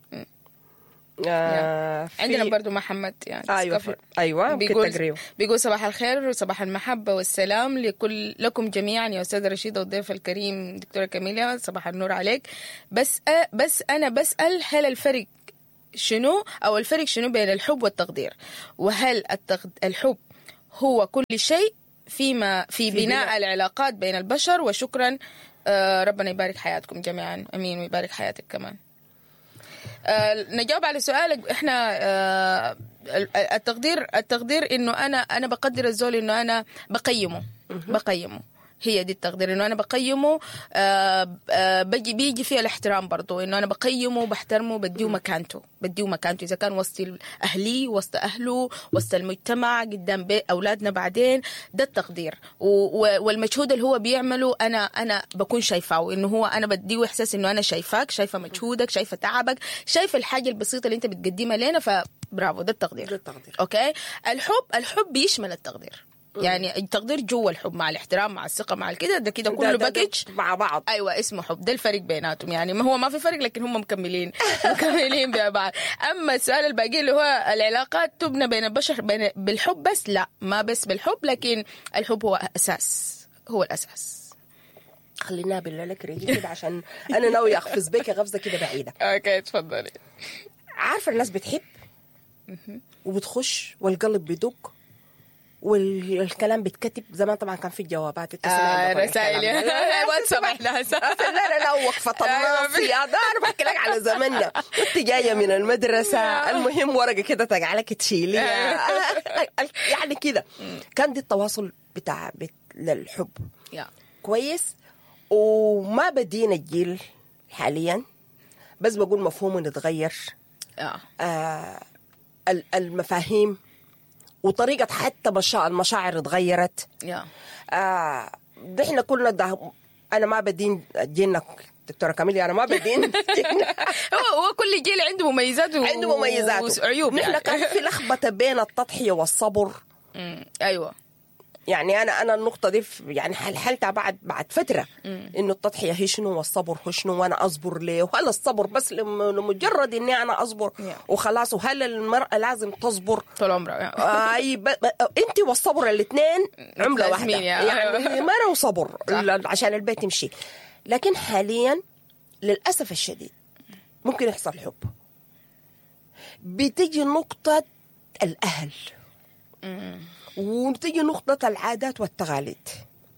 عندنا برضو محمد ايوه بيقول صباح الخير وصباح المحبه والسلام لكم جميعا يا استاذ رشيد والضيف الكريم دكتوره كاميليا، صباح النور عليك. بس انا بسال هل الفرق شنو، او الفرق شنو بين الحب والتقدير، وهل الحب هو كل شيء في بناء العلاقات بين البشر؟ وشكرا، ربنا يبارك حياتكم جميعا. امين ويبارك حياتك كمان. نجاوب على سؤالك. احنا التقدير انه انا بقدر الزول، انه انا بقيمه. هي دي التقدير، انه انا بقيمه. بيجي فيها الاحترام برضو، انه انا بقيمه بحترمه، بديه مكانته اذا كان وسط اهلي، وسط اهله، وسط المجتمع، قدام اولادنا بعدين. ده التقدير. والمجهود اللي هو بيعمله انا بكون شايفاه، انه هو انا بديه احساس انه انا شايفاك، شايفه مجهودك، شايفه تعبك، شايفه الحاجه البسيطه اللي انت بتقدمها لنا، فبرافو. ده التقدير. اوكي. الحب بيشمل التقدير، يعني التقدير جوا الحب، مع الاحترام، مع الثقه، مع الكده، ده كده كله باكج مع بعض. ايوه اسمه حب. ده الفرق بيناتهم، يعني ما هو ما في فرق، لكن هم مكملين ببعض. اما السؤال الباقي اللي هو العلاقات تبنى بين البشر بالحب بس، لا، ما بس بالحب، لكن الحب هو الاساس. خلينا بالله لك ريجي كده، عشان انا ناوي اقفز بك غفزه كده بعيده. اوكي تفضلي. عارفه الناس بتحب وبتخش والقلب بيدق والكلام بيتكتب. زمان طبعا كان في جوابات رسائل واتساب. لا وقفة الناص يا دار. بحكي لك على زمننا، كنت جاية من المدرسة، المهم ورقة كده تقعلك تشيليها يعني كده. كان دي التواصل بتاع للحب كويس. وما بدينا الجيل حاليا، بس بقول مفهومه نتغير. المفاهيم وطريقة حتى المشاعر اتغيرت. احنا كلنا انا ما بدين جيلنا دكتورة كاميليا، انا ما بدين هو كل جيل عنده مميزات وعيوب. نحن كان في لخبطة بين التضحية والصبر. ايوه، يعني انا النقطه دي يعني حلتها بعد فتره، انه التضحيه هي شنو والصبر هو شنو، وانا اصبر ليه، وهل الصبر بس لمجرد اني انا اصبر وخلاص، وهل المراه لازم تصبر طول عمرها؟ انت والصبر الاثنين عمله واحده، يعني مرة وصبر عشان البيت يمشي. لكن حاليا للاسف الشديد ممكن يحصل حب، بتجي نقطه الاهل وتجي نقطة العادات والتقاليد،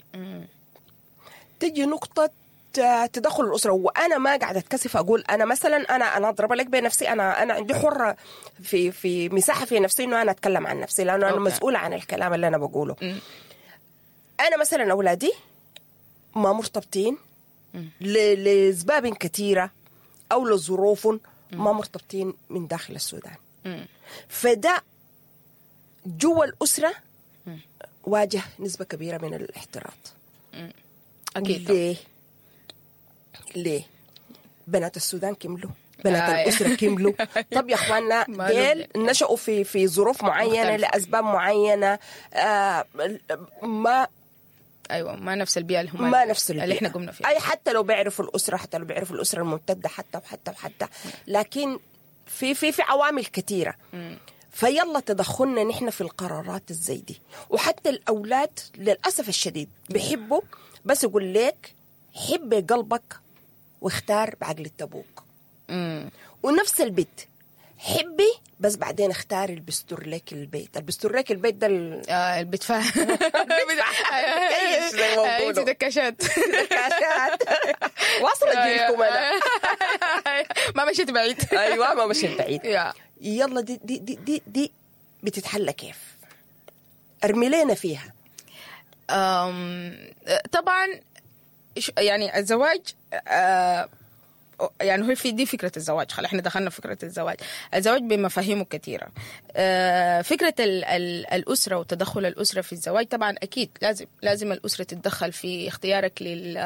تجي نقطة تدخل الأسرة. وأنا ما قاعدة أتكسف أقول أنا مثلا أنا أضرب لك بنفسي، أنا عندي حرة في مساحة في نفسي إنه أنا أتكلم عن نفسي، لأنه أنا مسؤولة عن الكلام اللي أنا بقوله. أنا مثلا أولادي ما مرتبطين لأسباب كثيرة أو لظروف، ما مرتبطين من داخل السودان. فده جوا الأسرة واجه نسبة كبيرة من الاحتراط. أكيد. ليه؟ بنات السودان كملوا، بنات الأسرة كملوا. طب يا أخواننا ديل نشأوا في ظروف معينة لأسباب معينة. ما نفس البيئة اللي احنا قمنا فيها. أي حتى لو بيعرفوا الأسرة، حتى لو بيعرفوا الأسرة الممتدة، حتى لكن في عوامل كثيرة. فيلا تدخلنا نحن في القرارات الزي دي. وحتى الأولاد للأسف الشديد بيحبوا، بس يقول لك حب قلبك واختار بعقل التبوك. ونفس البيت حبي بس بعدين اختاري البستور لك البيت. البستور لك البيت ده البيت فاهم كيش زي ما بقولوا دكاشات واصلة جيلكم أنا ما مشيت بعيد. أيوة ما مشيت بعيد. يلا دي بتتحلى كيف؟ أرمي لنا فيها. طبعا يعني الزواج يعني هو في دي فكرة الزواج. خلينا احنا دخلنا في فكرة الزواج بمفاهيمه كثيرة. فكرة الأسرة وتدخل الأسرة في الزواج طبعا أكيد لازم الأسرة تتدخل في اختيارك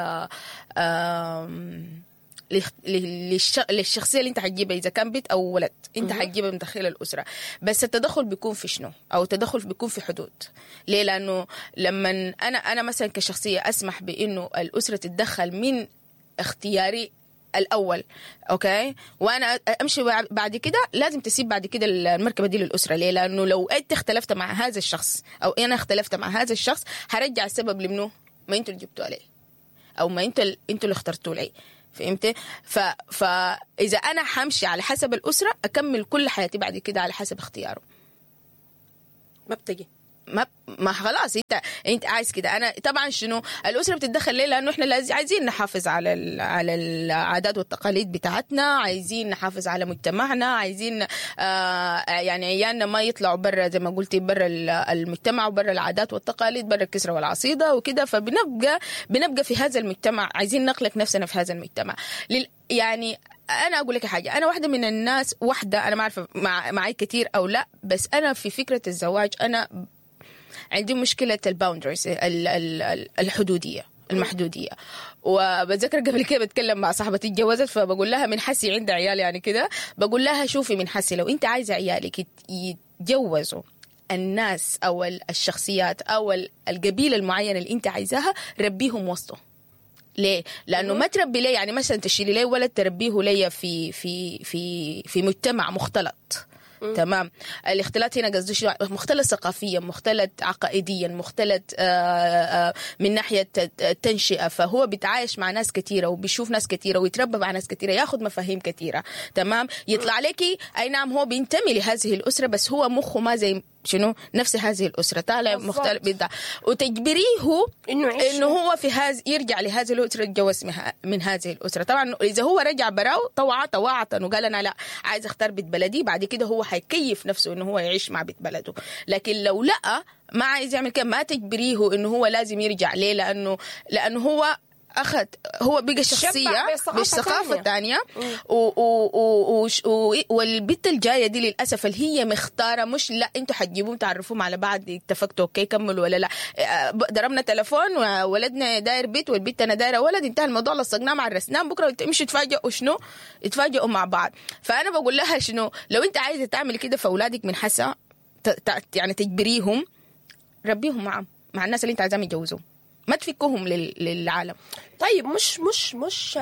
للشخصية اللي انت حتجيبها. إذا كان بنت أو ولد انت حتجيبها من داخل الأسرة، بس التدخل بيكون في شنو؟ أو التدخل بيكون في حدود. ليه؟ لأنه لما أنا مثلا كشخصية أسمح بإنه الأسرة تتدخل من اختياري الأول، أوكي، وأنا أمشي بعد كده، لازم تسيب بعد كده المركبة دي للأسرة. ليه؟ لأنه لو أنت اختلفت مع هذا الشخص أو أنا اختلفت مع هذا الشخص هرجع السبب لمنه ما أنتوا اللي جبتوا عليه أو ما أنتوا اللي اخترتوا لي. فهمت؟ فإذا أنا حمشي على حسب الأسرة أكمل كل حياتي بعد كده على حسب اختياره. ما بتجي ما خلاص انت عايز كده. انا طبعا شنو الاسره بتتدخل ليه؟ لانه احنا عايزين نحافظ على العادات والتقاليد بتاعتنا، عايزين نحافظ على مجتمعنا، عايزين يعني عيالنا ما يطلعوا برا زي ما قلتي برا المجتمع وبرا العادات والتقاليد، برا الكسره والعصيده وكده. فبنبقى في هذا المجتمع، عايزين نخلق نفسنا في هذا المجتمع. يعني أنا أقول لك حاجة، أنا واحدة من الناس، أنا ما أعرف معي كتير أو لا، بس أنا في فكرة الزواج أنا عندي مشكلة الباوندرز، الحدودية، المحدودية. وبتذكر قبل كده بتكلم مع صاحبتي اتجوزت، فبقول لها من حسي عندها عيال يعني كده، بقول لها شوفي من حسي لو أنت عايزة عيالك يتجوزوا الناس أو الشخصيات أو القبيلة المعينة اللي أنت عايزاها، ربيهم وسطه. ليه؟ لأنه ما تربي ليه يعني مثلا تشيلي ليه ولد تربيه ليه في مجتمع مختلط. تمام. الاختلاط هنا قصدي مختلط ثقافيا، مختلط عقائديا، مختلط من ناحية التنشئة. فهو بيتعايش مع ناس كثيرة وبيشوف ناس كثيرة ويتربى مع ناس كثيرة، ياخد مفاهيم كثيرة. تمام. يطلع لكي أي نعم هو بينتمي لهذه الأسرة بس هو مخه ما زي شنو نفس هذه الأسرة، طالع مختلف بدع، وتجبريه إنه هو في هذا يرجع لهذه الأسرة، يتجوز من هذه الأسرة. طبعا إذا هو رجع براو طوعة وقال أنا لا عايز أختار بيت بلدي، بعد كده هو هيكيف نفسه إنه هو يعيش مع بيت بلده. لكن لو لا ما عايز يعمل كده، ما تجبريه إنه هو لازم يرجع. ليه؟ لأنه هو هو بقى شخصية بثقافة تانية والبنت الجاية دي للأسف اللي هي مختارة، مش لا انتوا حتجيبوهم تعرفوهم على بعض اتفقتوا اوكي كملوا ولا لا، ضربنا تلفون وولدنا داير بيت والبنت انا دايرة ولد، انتهى الموضوع، لصقناه مع الرسنام، بكرة مش يتفاجئوا شنو يتفاجئوا مع بعض. فأنا بقول لها شنو لو انت عايزة تعمل كده فأولادك من حسا يعني تجبريهم، ربيهم مع الناس اللي انت عايزاهم يتجوزوا، ما تفكوهم للعالم. طيب مش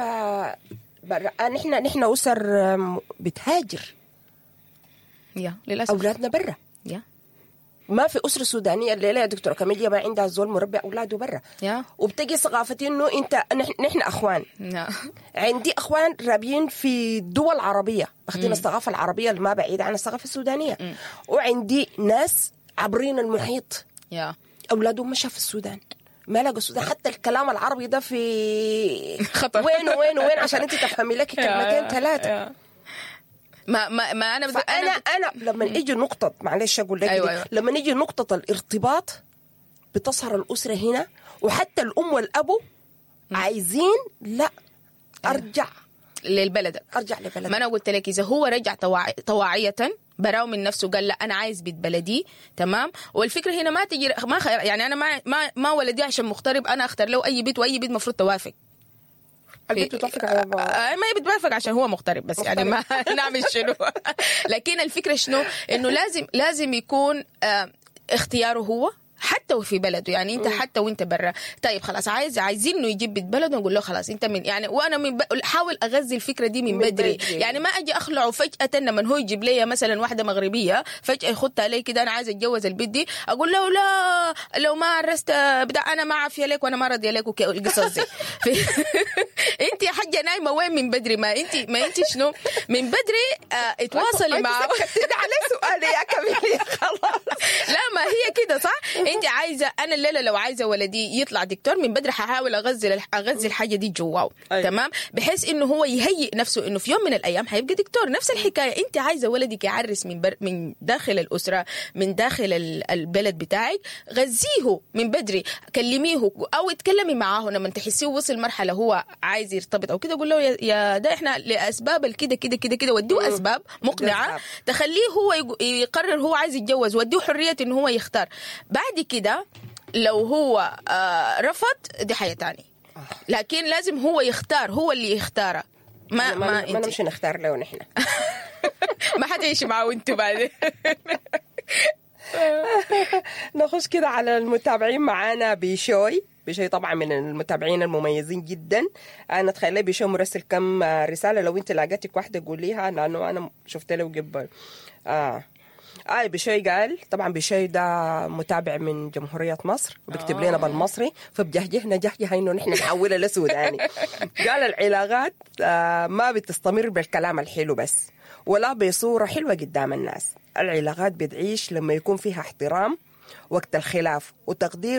نحن أسر بتهاجر للأسف، أولادنا برا. ما في أسرة سودانية الليلة يا دكتورة كاميليا ما عندها زول مربي أولاده برا، وبتجي ثقافتي إنه أنت نحن أخوان. عندي أخوان رابين في دول عربية أخذين الثقافة العربية اللي ما بعيدة عن الثقافة السودانية، وعندي ناس عبرين المحيط أولادهم مشى في السودان، ما لقوا السودان، حتى الكلام العربي ده في خطر. وين عشان انت تفهمي لك كلمتين ثلاثه. ما انا لما يجي نقطه، معلش اقول لك أيوة. لما يجي نقطه الارتباط بتظهر الاسره هنا، وحتى الام والابو عايزين لا ارجع للبلد، ما انا قلت لك اذا هو رجع طواعيه براو من نفسه قال لا انا عايز بيت بلدي، تمام. والفكره هنا ما تجي ما يعني انا ما ولدي عشان مغترب انا اختار له اي بيت، واي بيت مفروض توافق. البيت بتوافق على ما بتوافق عشان هو مغترب بس يعني ما نعمل شنو. لكن الفكره شنو انه لازم يكون اختياره هو، حتى في بلده يعني انت حتى وانت برا. طيب خلاص عايزين انه يجيب بيت بلده، نقول له خلاص انت من يعني، وانا حاول اغذي الفكره دي من بدري. يعني ما اجي اخلعه فجاه لما هو يجيب لي مثلا واحده مغربيه فجاه يخطها لي كده انا عايزه اتجوز البيت دي، اقول له لا لو ما عرست بتاع انا ما عافيه لك وانا ما راضيه لك القصص دي. انت يا حاجه نايمه وين من بدري؟ ما انت شنو من بدري اتواصلي معه. كده على سؤالي يا كميليا خلاص. لا ما هي كده صح. انت عايزه، انا الليله لو عايزه ولدي يطلع دكتور من بدري ححاول اغذي الحاجه دي جواه. تمام، بحيث انه هو يهيئ نفسه انه في يوم من الايام حيبقى دكتور. نفس الحكايه انت عايزه ولدك يعرس من داخل الاسره، من داخل البلد بتاعك، غذيه من بدري، كلميه او اتكلمي معاه لما تحسيه وصل مرحله هو عايز يرتبط او كده، قول له يا ده احنا لاسباب الكده كده كده كده، وديه اسباب مقنعه تخليه هو يقرر هو عايز يتجوز، وديه حريه انه هو يختار. بعد كده لو هو رفض دي حاجه تانية، لكن لازم هو يختار، هو اللي يختاره. ما نمشي نختار له نحن. ما حتعيش معه انتوا بعدين. نخش كده على المتابعين. معانا بيشوي طبعا من المتابعين المميزين جدا. انا تخيل بيشوي مرسل كم رساله، لو انت لاقيتك واحده قوليها لانه انا شفت له قبل. بشوي قال، طبعا بشوي ده متابع من جمهورية مصر وبيكتب لنا بالمصري، فبجهجهنا جهجه انه نحن نحولها لسوداني. قال العلاقات ما بتستمر بالكلام الحلو بس ولا بصورة حلوة قدام الناس. العلاقات بتعيش لما يكون فيها احترام وقت الخلاف وتقدير